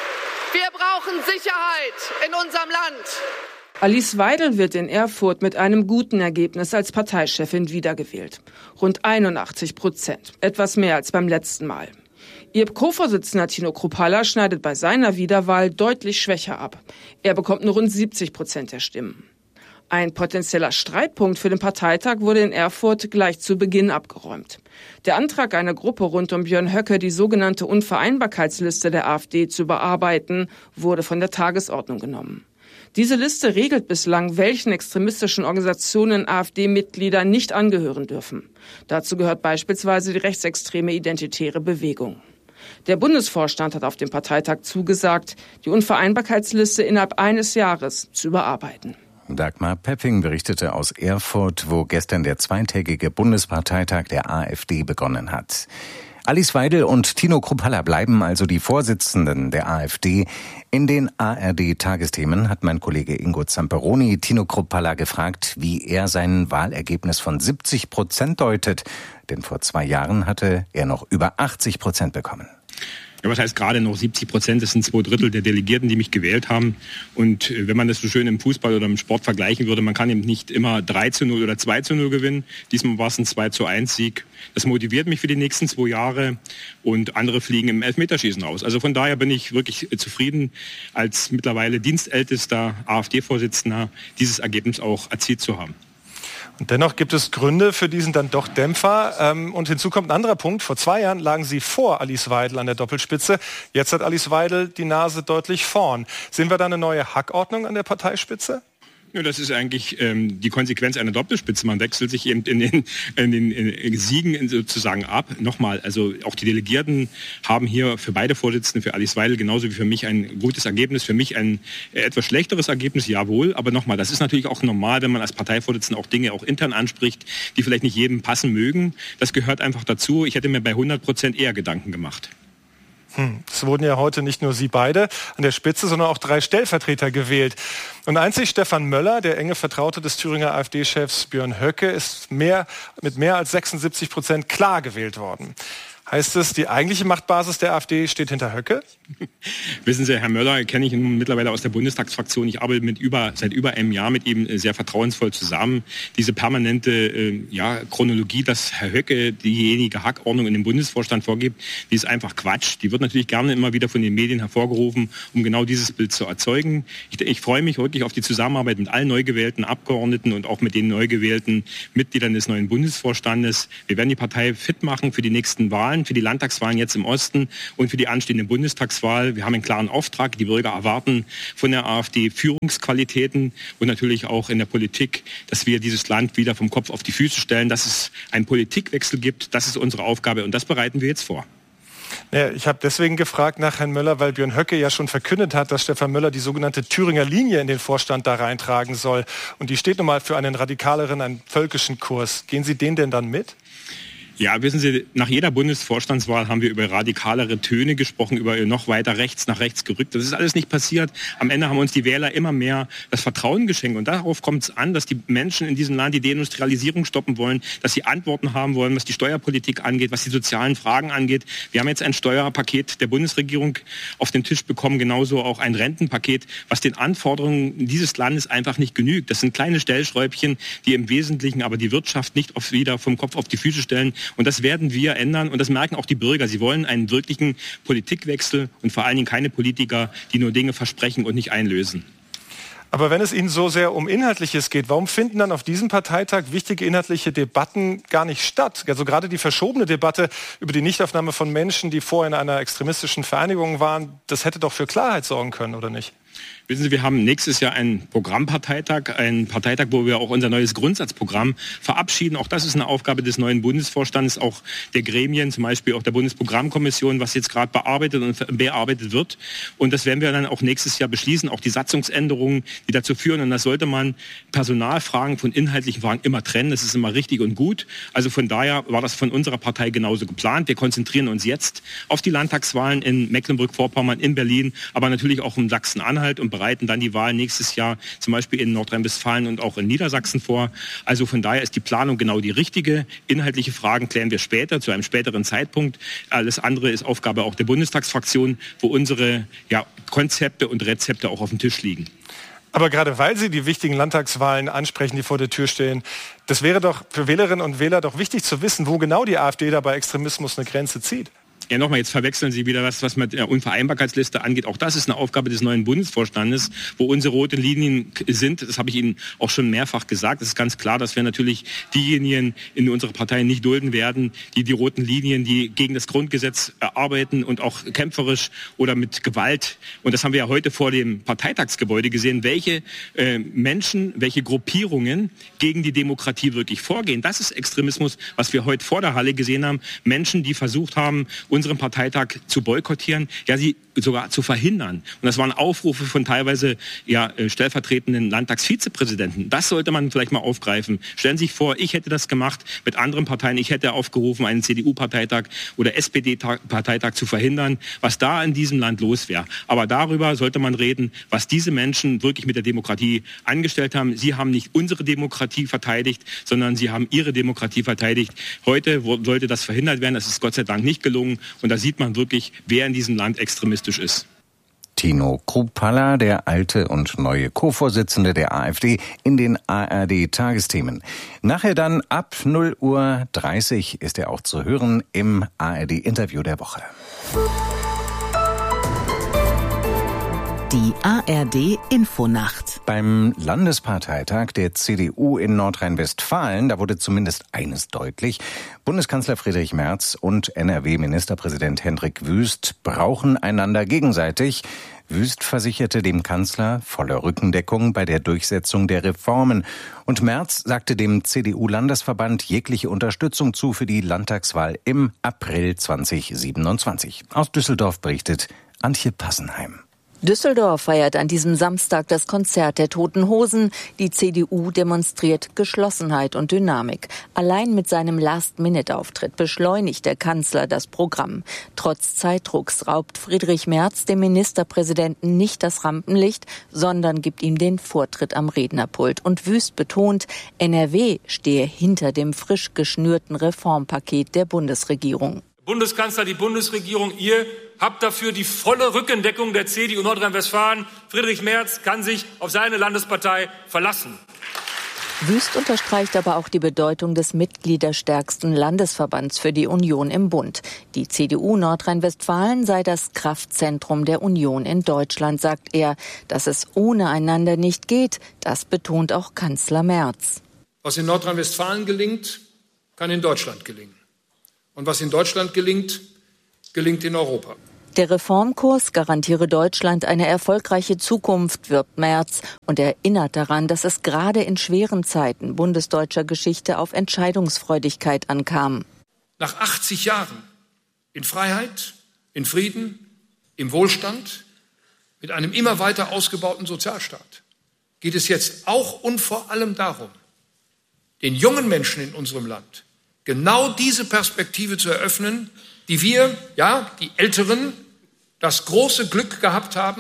S10: Wir brauchen Sicherheit in unserem Land.
S6: Alice Weidel wird in Erfurt mit einem guten Ergebnis als Parteichefin wiedergewählt. Rund 81%, etwas mehr als beim letzten Mal. Ihr Co-Vorsitzender Tino Kruppalla schneidet bei seiner Wiederwahl deutlich schwächer ab. Er bekommt nur rund 70% der Stimmen. Ein potenzieller Streitpunkt für den Parteitag wurde in Erfurt gleich zu Beginn abgeräumt. Der Antrag einer Gruppe rund um Björn Höcke, die sogenannte Unvereinbarkeitsliste der AfD zu überarbeiten, wurde von der Tagesordnung genommen. Diese Liste regelt bislang, welchen extremistischen Organisationen AfD-Mitglieder nicht angehören dürfen. Dazu gehört beispielsweise die rechtsextreme Identitäre Bewegung. Der Bundesvorstand hat auf dem Parteitag zugesagt, die Unvereinbarkeitsliste innerhalb eines Jahres zu überarbeiten.
S5: Dagmar Pepping berichtete aus Erfurt, wo gestern der zweitägige Bundesparteitag der AfD begonnen hat. Alice Weidel und Tino Kruppalla bleiben also die Vorsitzenden der AfD. In den ARD-Tagesthemen hat mein Kollege Ingo Zamperoni Tino Kruppalla gefragt, wie er sein Wahlergebnis von 70% deutet. Denn vor 2 Jahren hatte er noch über 80% bekommen.
S11: Ja, was heißt gerade noch 70%? Das sind 2/3 der Delegierten, die mich gewählt haben. Und wenn man das so schön im Fußball oder im Sport vergleichen würde, man kann eben nicht immer 3:0 oder 2:0 gewinnen. Diesmal war es ein 2:1 Sieg. Das motiviert mich für die nächsten 2 Jahre und andere fliegen im Elfmeterschießen raus. Also von daher bin ich wirklich zufrieden, als mittlerweile dienstältester AfD-Vorsitzender dieses Ergebnis auch erzielt zu haben.
S12: Und dennoch gibt es Gründe für diesen dann doch Dämpfer. Und hinzu kommt ein anderer Punkt. Vor 2 Jahren lagen Sie vor Alice Weidel an der Doppelspitze. Jetzt hat Alice Weidel die Nase deutlich vorn. Sehen wir da eine neue Hackordnung an der Parteispitze?
S11: Ja, das ist eigentlich die Konsequenz einer Doppelspitze. Man wechselt sich eben in den Siegen sozusagen ab. Nochmal, also auch die Delegierten haben hier für beide Vorsitzende, für Alice Weidel genauso wie für mich ein gutes Ergebnis, für mich ein etwas schlechteres Ergebnis, jawohl. Aber nochmal, das ist natürlich auch normal, wenn man als Parteivorsitzender auch Dinge auch intern anspricht, die vielleicht nicht jedem passen mögen. Das gehört einfach dazu. Ich hätte mir bei 100% eher Gedanken gemacht.
S12: Es wurden ja heute nicht nur Sie beide an der Spitze, sondern auch 3 Stellvertreter gewählt. Und einzig Stefan Möller, der enge Vertraute des Thüringer AfD-Chefs Björn Höcke, ist mit mehr als 76% klar gewählt worden. Heißt es, die eigentliche Machtbasis der AfD steht hinter Höcke?
S11: Wissen Sie, Herr Möller kenne ich nun mittlerweile aus der Bundestagsfraktion. Ich arbeite seit über einem Jahr mit ihm sehr vertrauensvoll zusammen. Diese permanente Chronologie, dass Herr Höcke diejenige Hackordnung in dem Bundesvorstand vorgibt, die ist einfach Quatsch. Die wird natürlich gerne immer wieder von den Medien hervorgerufen, um genau dieses Bild zu erzeugen. Ich freue mich wirklich auf die Zusammenarbeit mit allen neu gewählten Abgeordneten und auch mit den neu gewählten Mitgliedern des neuen Bundesvorstandes. Wir werden die Partei fit machen für die nächsten Wahlen, für die Landtagswahlen jetzt im Osten und für die anstehende Bundestagswahl. Wir haben einen klaren Auftrag. Die Bürger erwarten von der AfD Führungsqualitäten und natürlich auch in der Politik, dass wir dieses Land wieder vom Kopf auf die Füße stellen, dass es einen Politikwechsel gibt. Das ist unsere Aufgabe und das bereiten wir jetzt vor.
S12: Ja, ich habe deswegen gefragt nach Herrn Möller, weil Björn Höcke ja schon verkündet hat, dass Stefan Möller die sogenannte Thüringer Linie in den Vorstand da reintragen soll. Und die steht nun mal für einen radikaleren, einen völkischen Kurs. Gehen Sie den denn dann mit?
S11: Ja, wissen Sie, nach jeder Bundesvorstandswahl haben wir über radikalere Töne gesprochen, über noch weiter nach rechts gerückt. Das ist alles nicht passiert. Am Ende haben uns die Wähler immer mehr das Vertrauen geschenkt. Und darauf kommt es an, dass die Menschen in diesem Land die Deindustrialisierung stoppen wollen, dass sie Antworten haben wollen, was die Steuerpolitik angeht, was die sozialen Fragen angeht. Wir haben jetzt ein Steuerpaket der Bundesregierung auf den Tisch bekommen, genauso auch ein Rentenpaket, was den Anforderungen dieses Landes einfach nicht genügt. Das sind kleine Stellschräubchen, die im Wesentlichen aber die Wirtschaft nicht wieder vom Kopf auf die Füße stellen. Und das werden wir ändern. Und das merken auch die Bürger. Sie wollen einen wirklichen Politikwechsel und vor allen Dingen keine Politiker, die nur Dinge versprechen und nicht einlösen.
S12: Aber wenn es Ihnen so sehr um Inhaltliches geht, warum finden dann auf diesem Parteitag wichtige inhaltliche Debatten gar nicht statt? Also gerade die verschobene Debatte über die Nichtaufnahme von Menschen, die vorher in einer extremistischen Vereinigung waren, das hätte doch für Klarheit sorgen können, oder nicht?
S11: Wissen Sie, wir haben nächstes Jahr einen Programmparteitag, wo wir auch unser neues Grundsatzprogramm verabschieden. Auch das ist eine Aufgabe des neuen Bundesvorstandes, auch der Gremien, zum Beispiel auch der Bundesprogrammkommission, was jetzt gerade bearbeitet und bearbeitet wird. Und das werden wir dann auch nächstes Jahr beschließen, auch die Satzungsänderungen, die dazu führen. Und das sollte man Personalfragen von inhaltlichen Fragen immer trennen. Das ist immer richtig und gut. Also von daher war das von unserer Partei genauso geplant. Wir konzentrieren uns jetzt auf die Landtagswahlen in Mecklenburg-Vorpommern, in Berlin, aber natürlich auch in Sachsen-Anhalt und bereiten dann die Wahlen nächstes Jahr zum Beispiel in Nordrhein-Westfalen und auch in Niedersachsen vor. Also von daher ist die Planung genau die richtige. Inhaltliche Fragen klären wir später, zu einem späteren Zeitpunkt. Alles andere ist Aufgabe auch der Bundestagsfraktion, wo unsere Konzepte und Rezepte auch auf dem Tisch liegen.
S12: Aber gerade weil Sie die wichtigen Landtagswahlen ansprechen, die vor der Tür stehen, das wäre doch für Wählerinnen und Wähler doch wichtig zu wissen, wo genau die AfD da bei Extremismus eine Grenze zieht.
S11: Ja, nochmal, jetzt verwechseln Sie wieder was mit der Unvereinbarkeitsliste angeht. Auch das ist eine Aufgabe des neuen Bundesvorstandes, wo unsere roten Linien sind. Das habe ich Ihnen auch schon mehrfach gesagt. Es ist ganz klar, dass wir natürlich diejenigen in unserer Partei nicht dulden werden, die roten Linien, die gegen das Grundgesetz arbeiten und auch kämpferisch oder mit Gewalt. Und das haben wir ja heute vor dem Parteitagsgebäude gesehen, welche Menschen, welche Gruppierungen gegen die Demokratie wirklich vorgehen. Das ist Extremismus, was wir heute vor der Halle gesehen haben. Menschen, die versucht haben, unseren Parteitag zu boykottieren, ja, sie sogar zu verhindern. Und das waren Aufrufe von teilweise stellvertretenden Landtagsvizepräsidenten. Das sollte man vielleicht mal aufgreifen. Stellen Sie sich vor, ich hätte das gemacht mit anderen Parteien. Ich hätte aufgerufen, einen CDU-Parteitag oder SPD-Parteitag zu verhindern, was da in diesem Land los wäre. Aber darüber sollte man reden, was diese Menschen wirklich mit der Demokratie angestellt haben. Sie haben nicht unsere Demokratie verteidigt, sondern sie haben ihre Demokratie verteidigt. Heute sollte das verhindert werden. Das ist Gott sei Dank nicht gelungen. Und da sieht man wirklich, wer in diesem Land extremistisch ist.
S5: Tino Kruppalla, der alte und neue Co-Vorsitzende der AfD in den ARD-Tagesthemen. Nachher dann ab 0:30 Uhr ist er auch zu hören im ARD-Interview der Woche.
S4: Die ARD-Infonacht.
S5: Beim Landesparteitag der CDU in Nordrhein-Westfalen, da wurde zumindest eines deutlich: Bundeskanzler Friedrich Merz und NRW-Ministerpräsident Hendrik Wüst brauchen einander gegenseitig. Wüst versicherte dem Kanzler volle Rückendeckung bei der Durchsetzung der Reformen. Und Merz sagte dem CDU-Landesverband jegliche Unterstützung zu für die Landtagswahl im April 2027. Aus Düsseldorf berichtet Antje Passenheim.
S13: Düsseldorf feiert an diesem Samstag das Konzert der Toten Hosen. Die CDU demonstriert Geschlossenheit und Dynamik. Allein mit seinem Last-Minute-Auftritt beschleunigt der Kanzler das Programm. Trotz Zeitdrucks raubt Friedrich Merz dem Ministerpräsidenten nicht das Rampenlicht, sondern gibt ihm den Vortritt am Rednerpult. Und Wüst betont, NRW stehe hinter dem frisch geschnürten Reformpaket der Bundesregierung.
S14: Bundeskanzler, die Bundesregierung, ihr habt dafür die volle Rückendeckung der CDU Nordrhein-Westfalen. Friedrich Merz kann sich auf seine Landespartei verlassen.
S13: Wüst unterstreicht aber auch die Bedeutung des mitgliederstärksten Landesverbands für die Union im Bund. Die CDU Nordrhein-Westfalen sei das Kraftzentrum der Union in Deutschland, sagt er. Dass es ohne einander nicht geht, das betont auch Kanzler Merz.
S15: Was in Nordrhein-Westfalen gelingt, kann in Deutschland gelingen. Und was in Deutschland gelingt, gelingt in Europa.
S13: Der Reformkurs garantiere Deutschland eine erfolgreiche Zukunft, wirbt Merz und erinnert daran, dass es gerade in schweren Zeiten bundesdeutscher Geschichte auf Entscheidungsfreudigkeit ankam.
S15: Nach 80 Jahren in Freiheit, in Frieden, im Wohlstand, mit einem immer weiter ausgebauten Sozialstaat geht es jetzt auch und vor allem darum, den jungen Menschen in unserem Land genau diese Perspektive zu eröffnen, die wir, ja, die Älteren, das große Glück gehabt zu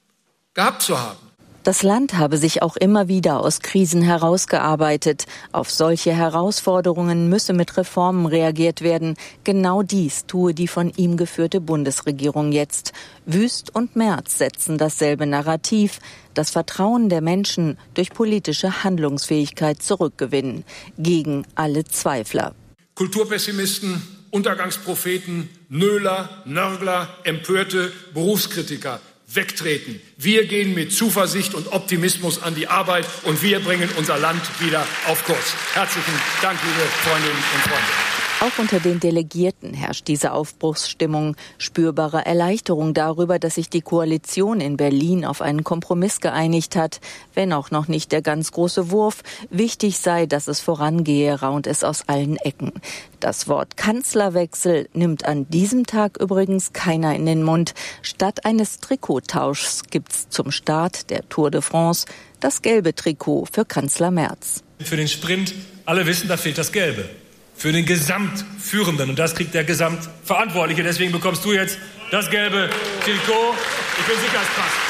S15: haben.
S13: Das Land habe sich auch immer wieder aus Krisen herausgearbeitet. Auf solche Herausforderungen müsse mit Reformen reagiert werden. Genau dies tue die von ihm geführte Bundesregierung jetzt. Wüst und Merz setzen dasselbe Narrativ. Das Vertrauen der Menschen durch politische Handlungsfähigkeit zurückgewinnen. Gegen alle Zweifler.
S15: Kulturpessimisten, Untergangspropheten, Nöler, Nörgler, Empörte, Berufskritiker wegtreten. Wir gehen mit Zuversicht und Optimismus an die Arbeit und wir bringen unser Land wieder auf Kurs. Herzlichen Dank, liebe Freundinnen und Freunde.
S13: Auch unter den Delegierten herrscht diese Aufbruchsstimmung. Spürbare Erleichterung darüber, dass sich die Koalition in Berlin auf einen Kompromiss geeinigt hat. Wenn auch noch nicht der ganz große Wurf. Wichtig sei, dass es vorangehe, raunt es aus allen Ecken. Das Wort Kanzlerwechsel nimmt an diesem Tag übrigens keiner in den Mund. Statt eines Trikottauschs gibt's zum Start der Tour de France das gelbe Trikot für Kanzler Merz.
S14: Für den Sprint, alle wissen, da fehlt das Gelbe. Für den Gesamtführenden. Und das kriegt der Gesamtverantwortliche. Deswegen bekommst du jetzt das gelbe Trikot. Ich bin sicher, es passt.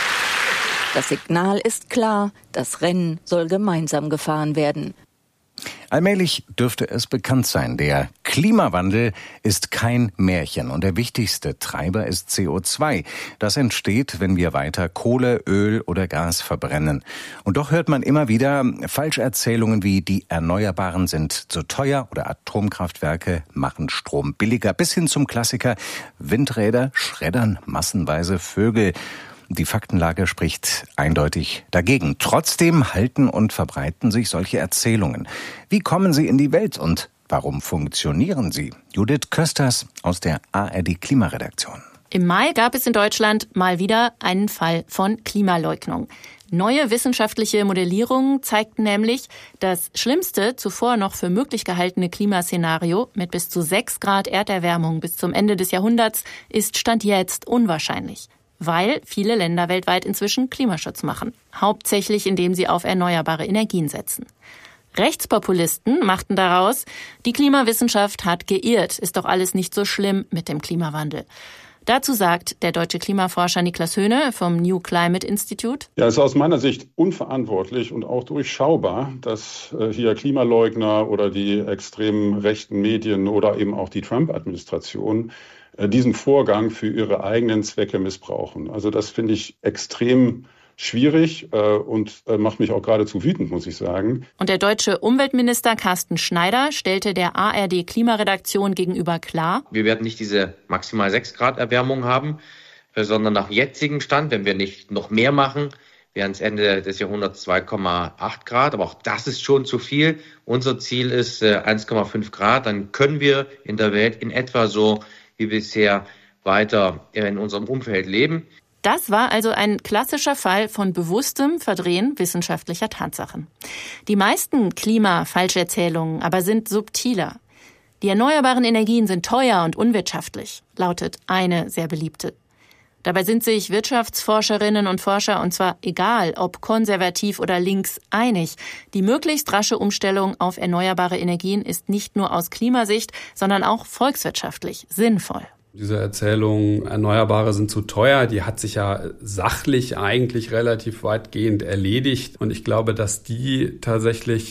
S13: Das Signal ist klar. Das Rennen soll gemeinsam gefahren werden.
S5: Allmählich dürfte es bekannt sein, der Klimawandel ist kein Märchen und der wichtigste Treiber ist CO2. Das entsteht, wenn wir weiter Kohle, Öl oder Gas verbrennen. Und doch hört man immer wieder Falscherzählungen wie die Erneuerbaren sind zu teuer oder Atomkraftwerke machen Strom billiger, bis hin zum Klassiker Windräder schreddern massenweise Vögel. Die Faktenlage spricht eindeutig dagegen. Trotzdem halten und verbreiten sich solche Erzählungen. Wie kommen sie in die Welt und warum funktionieren sie? Judith Kösters aus der ARD-Klimaredaktion.
S16: Im Mai gab es in Deutschland mal wieder einen Fall von Klimaleugnung. Neue wissenschaftliche Modellierungen zeigten nämlich, das schlimmste, zuvor noch für möglich gehaltene Klimaszenario mit bis zu 6 Grad Erderwärmung bis zum Ende des Jahrhunderts ist Stand jetzt unwahrscheinlich. Weil viele Länder weltweit inzwischen Klimaschutz machen, hauptsächlich indem sie auf erneuerbare Energien setzen. Rechtspopulisten machten daraus, die Klimawissenschaft hat geirrt, ist doch alles nicht so schlimm mit dem Klimawandel. Dazu sagt der deutsche Klimaforscher Niklas Höhne vom New Climate Institute:
S17: Ja, es ist aus meiner Sicht unverantwortlich und auch durchschaubar, dass hier Klimaleugner oder die extremen rechten Medien oder eben auch die Trump-Administration diesen Vorgang für ihre eigenen Zwecke missbrauchen. Also das finde ich extrem schwierig und macht mich auch geradezu wütend, muss ich sagen.
S16: Und der deutsche Umweltminister Carsten Schneider stellte der ARD-Klimaredaktion gegenüber klar:
S18: Wir werden nicht diese maximal 6 Grad Erwärmung haben, sondern nach jetzigem Stand, wenn wir nicht noch mehr machen, wären es Ende des Jahrhunderts 2,8 Grad. Aber auch das ist schon zu viel. Unser Ziel ist 1,5 Grad. Dann können wir in der Welt in etwa so wie bisher weiter in unserem Umfeld leben.
S16: Das war also ein klassischer Fall von bewusstem Verdrehen wissenschaftlicher Tatsachen. Die meisten Klima-Falscherzählungen aber sind subtiler. Die erneuerbaren Energien sind teuer und unwirtschaftlich, lautet eine sehr beliebte. Dabei sind sich Wirtschaftsforscherinnen und Forscher, und zwar egal, ob konservativ oder links, einig. Die möglichst rasche Umstellung auf erneuerbare Energien ist nicht nur aus Klimasicht, sondern auch volkswirtschaftlich sinnvoll.
S26: Diese Erzählung, Erneuerbare sind zu teuer, die hat sich ja sachlich eigentlich relativ weitgehend erledigt. Und ich glaube, dass die tatsächlich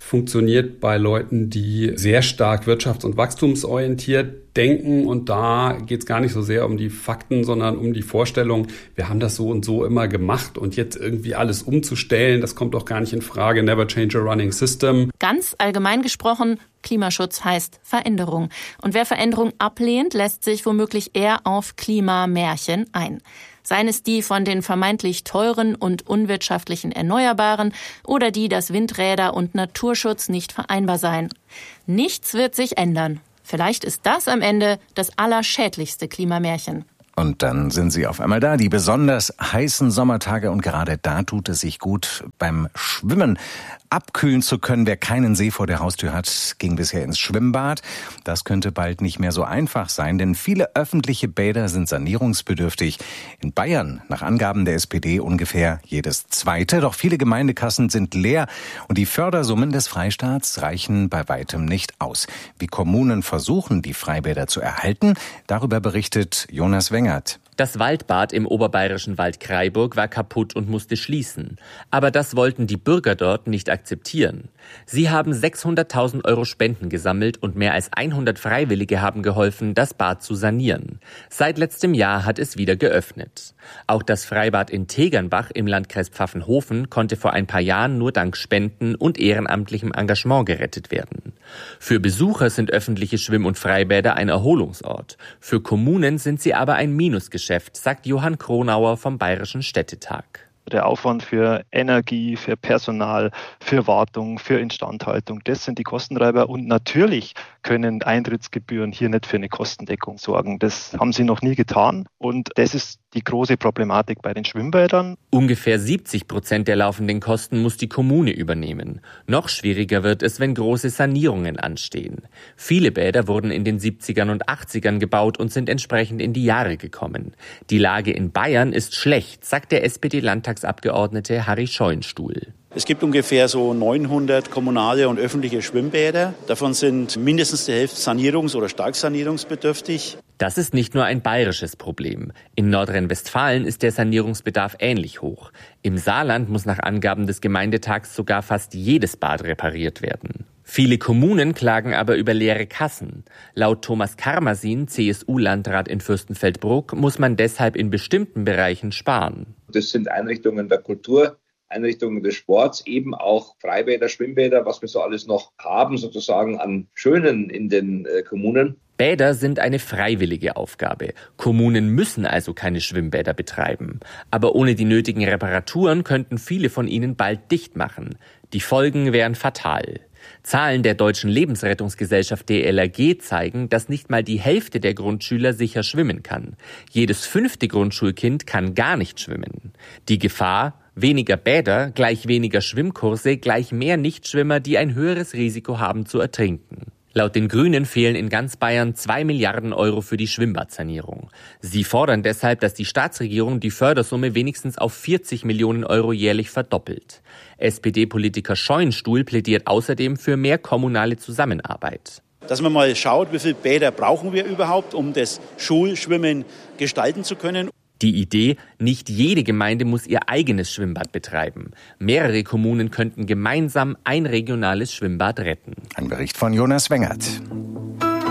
S26: funktioniert bei Leuten, die sehr stark wirtschafts- und wachstumsorientiert denken. Und da geht es gar nicht so sehr um die Fakten, sondern um die Vorstellung, wir haben das so und so immer gemacht und jetzt irgendwie alles umzustellen, das kommt doch gar nicht in Frage. Never change a running system.
S16: Ganz allgemein gesprochen, Klimaschutz heißt Veränderung. Und wer Veränderung ablehnt, lässt sich womöglich eher auf Klimamärchen ein. Seien es die von den vermeintlich teuren und unwirtschaftlichen Erneuerbaren oder die, dass Windräder und Naturschutz nicht vereinbar seien. Nichts wird sich ändern. Vielleicht ist das am Ende das allerschädlichste Klimamärchen.
S5: Und dann sind sie auf einmal da, die besonders heißen Sommertage. Und gerade da tut es sich gut, beim Schwimmen abkühlen zu können. Wer keinen See vor der Haustür hat, ging bisher ins Schwimmbad. Das könnte bald nicht mehr so einfach sein, denn viele öffentliche Bäder sind sanierungsbedürftig. In Bayern, nach Angaben der SPD, ungefähr jedes zweite. Doch viele Gemeindekassen sind leer und die Fördersummen des Freistaats reichen bei weitem nicht aus. Wie Kommunen versuchen, die Freibäder zu erhalten, darüber berichtet Jonas Wengert.
S2: Das Waldbad im oberbayerischen Waldkraiburg war kaputt und musste schließen. Aber das wollten die Bürger dort nicht akzeptieren. Sie haben 600.000 € Spenden gesammelt und mehr als 100 Freiwillige haben geholfen, das Bad zu sanieren. Seit letztem Jahr hat es wieder geöffnet. Auch das Freibad in Tegernbach im Landkreis Pfaffenhofen konnte vor ein paar Jahren nur dank Spenden und ehrenamtlichem Engagement gerettet werden. Für Besucher sind öffentliche Schwimm- und Freibäder ein Erholungsort. Für Kommunen sind sie aber ein Minusgeschäft, sagt Johann Kronauer vom Bayerischen Städtetag.
S3: Der Aufwand für Energie, für Personal, für Wartung, für Instandhaltung, das sind die Kostentreiber. Und natürlich können Eintrittsgebühren hier nicht für eine Kostendeckung sorgen. Das haben sie noch nie getan. Und das ist die große Problematik bei den Schwimmbädern.
S2: Ungefähr 70% der laufenden Kosten muss die Kommune übernehmen. Noch schwieriger wird es, wenn große Sanierungen anstehen. Viele Bäder wurden in den 70ern und 80ern gebaut und sind entsprechend in die Jahre gekommen. Die Lage in Bayern ist schlecht, sagt der SPD-Landtagsabgeordnete Harry Scheunstuhl.
S19: Es gibt ungefähr so 900 kommunale und öffentliche Schwimmbäder. Davon sind mindestens die Hälfte sanierungs- oder stark sanierungsbedürftig.
S2: Das ist nicht nur ein bayerisches Problem. In Nordrhein-Westfalen ist der Sanierungsbedarf ähnlich hoch. Im Saarland muss nach Angaben des Gemeindetags sogar fast jedes Bad repariert werden. Viele Kommunen klagen aber über leere Kassen. Laut Thomas Karmasin, CSU-Landrat in Fürstenfeldbruck, muss man deshalb in bestimmten Bereichen sparen.
S20: Das sind Einrichtungen der Kultur, Einrichtungen des Sports, eben auch Freibäder, Schwimmbäder, was wir so alles noch haben, sozusagen an Schönen in den Kommunen.
S2: Bäder sind eine freiwillige Aufgabe. Kommunen müssen also keine Schwimmbäder betreiben. Aber ohne die nötigen Reparaturen könnten viele von ihnen bald dicht machen. Die Folgen wären fatal. Zahlen der Deutschen Lebensrettungsgesellschaft DLRG zeigen, dass nicht mal die Hälfte der Grundschüler sicher schwimmen kann. Jedes 5. Grundschulkind kann gar nicht schwimmen. Die Gefahr: weniger Bäder, gleich weniger Schwimmkurse, gleich mehr Nichtschwimmer, die ein höheres Risiko haben zu ertrinken. Laut den Grünen fehlen in ganz Bayern 2 Milliarden € für die Schwimmbadsanierung. Sie fordern deshalb, dass die Staatsregierung die Fördersumme wenigstens auf 40 Millionen € jährlich verdoppelt. SPD-Politiker Scheunstuhl plädiert außerdem für mehr kommunale Zusammenarbeit.
S19: Dass man mal schaut, wie viele Bäder brauchen wir überhaupt, um das Schulschwimmen gestalten zu können.
S2: Die Idee: nicht jede Gemeinde muss ihr eigenes Schwimmbad betreiben. Mehrere Kommunen könnten gemeinsam ein regionales Schwimmbad retten.
S5: Ein Bericht von Jonas Wengert.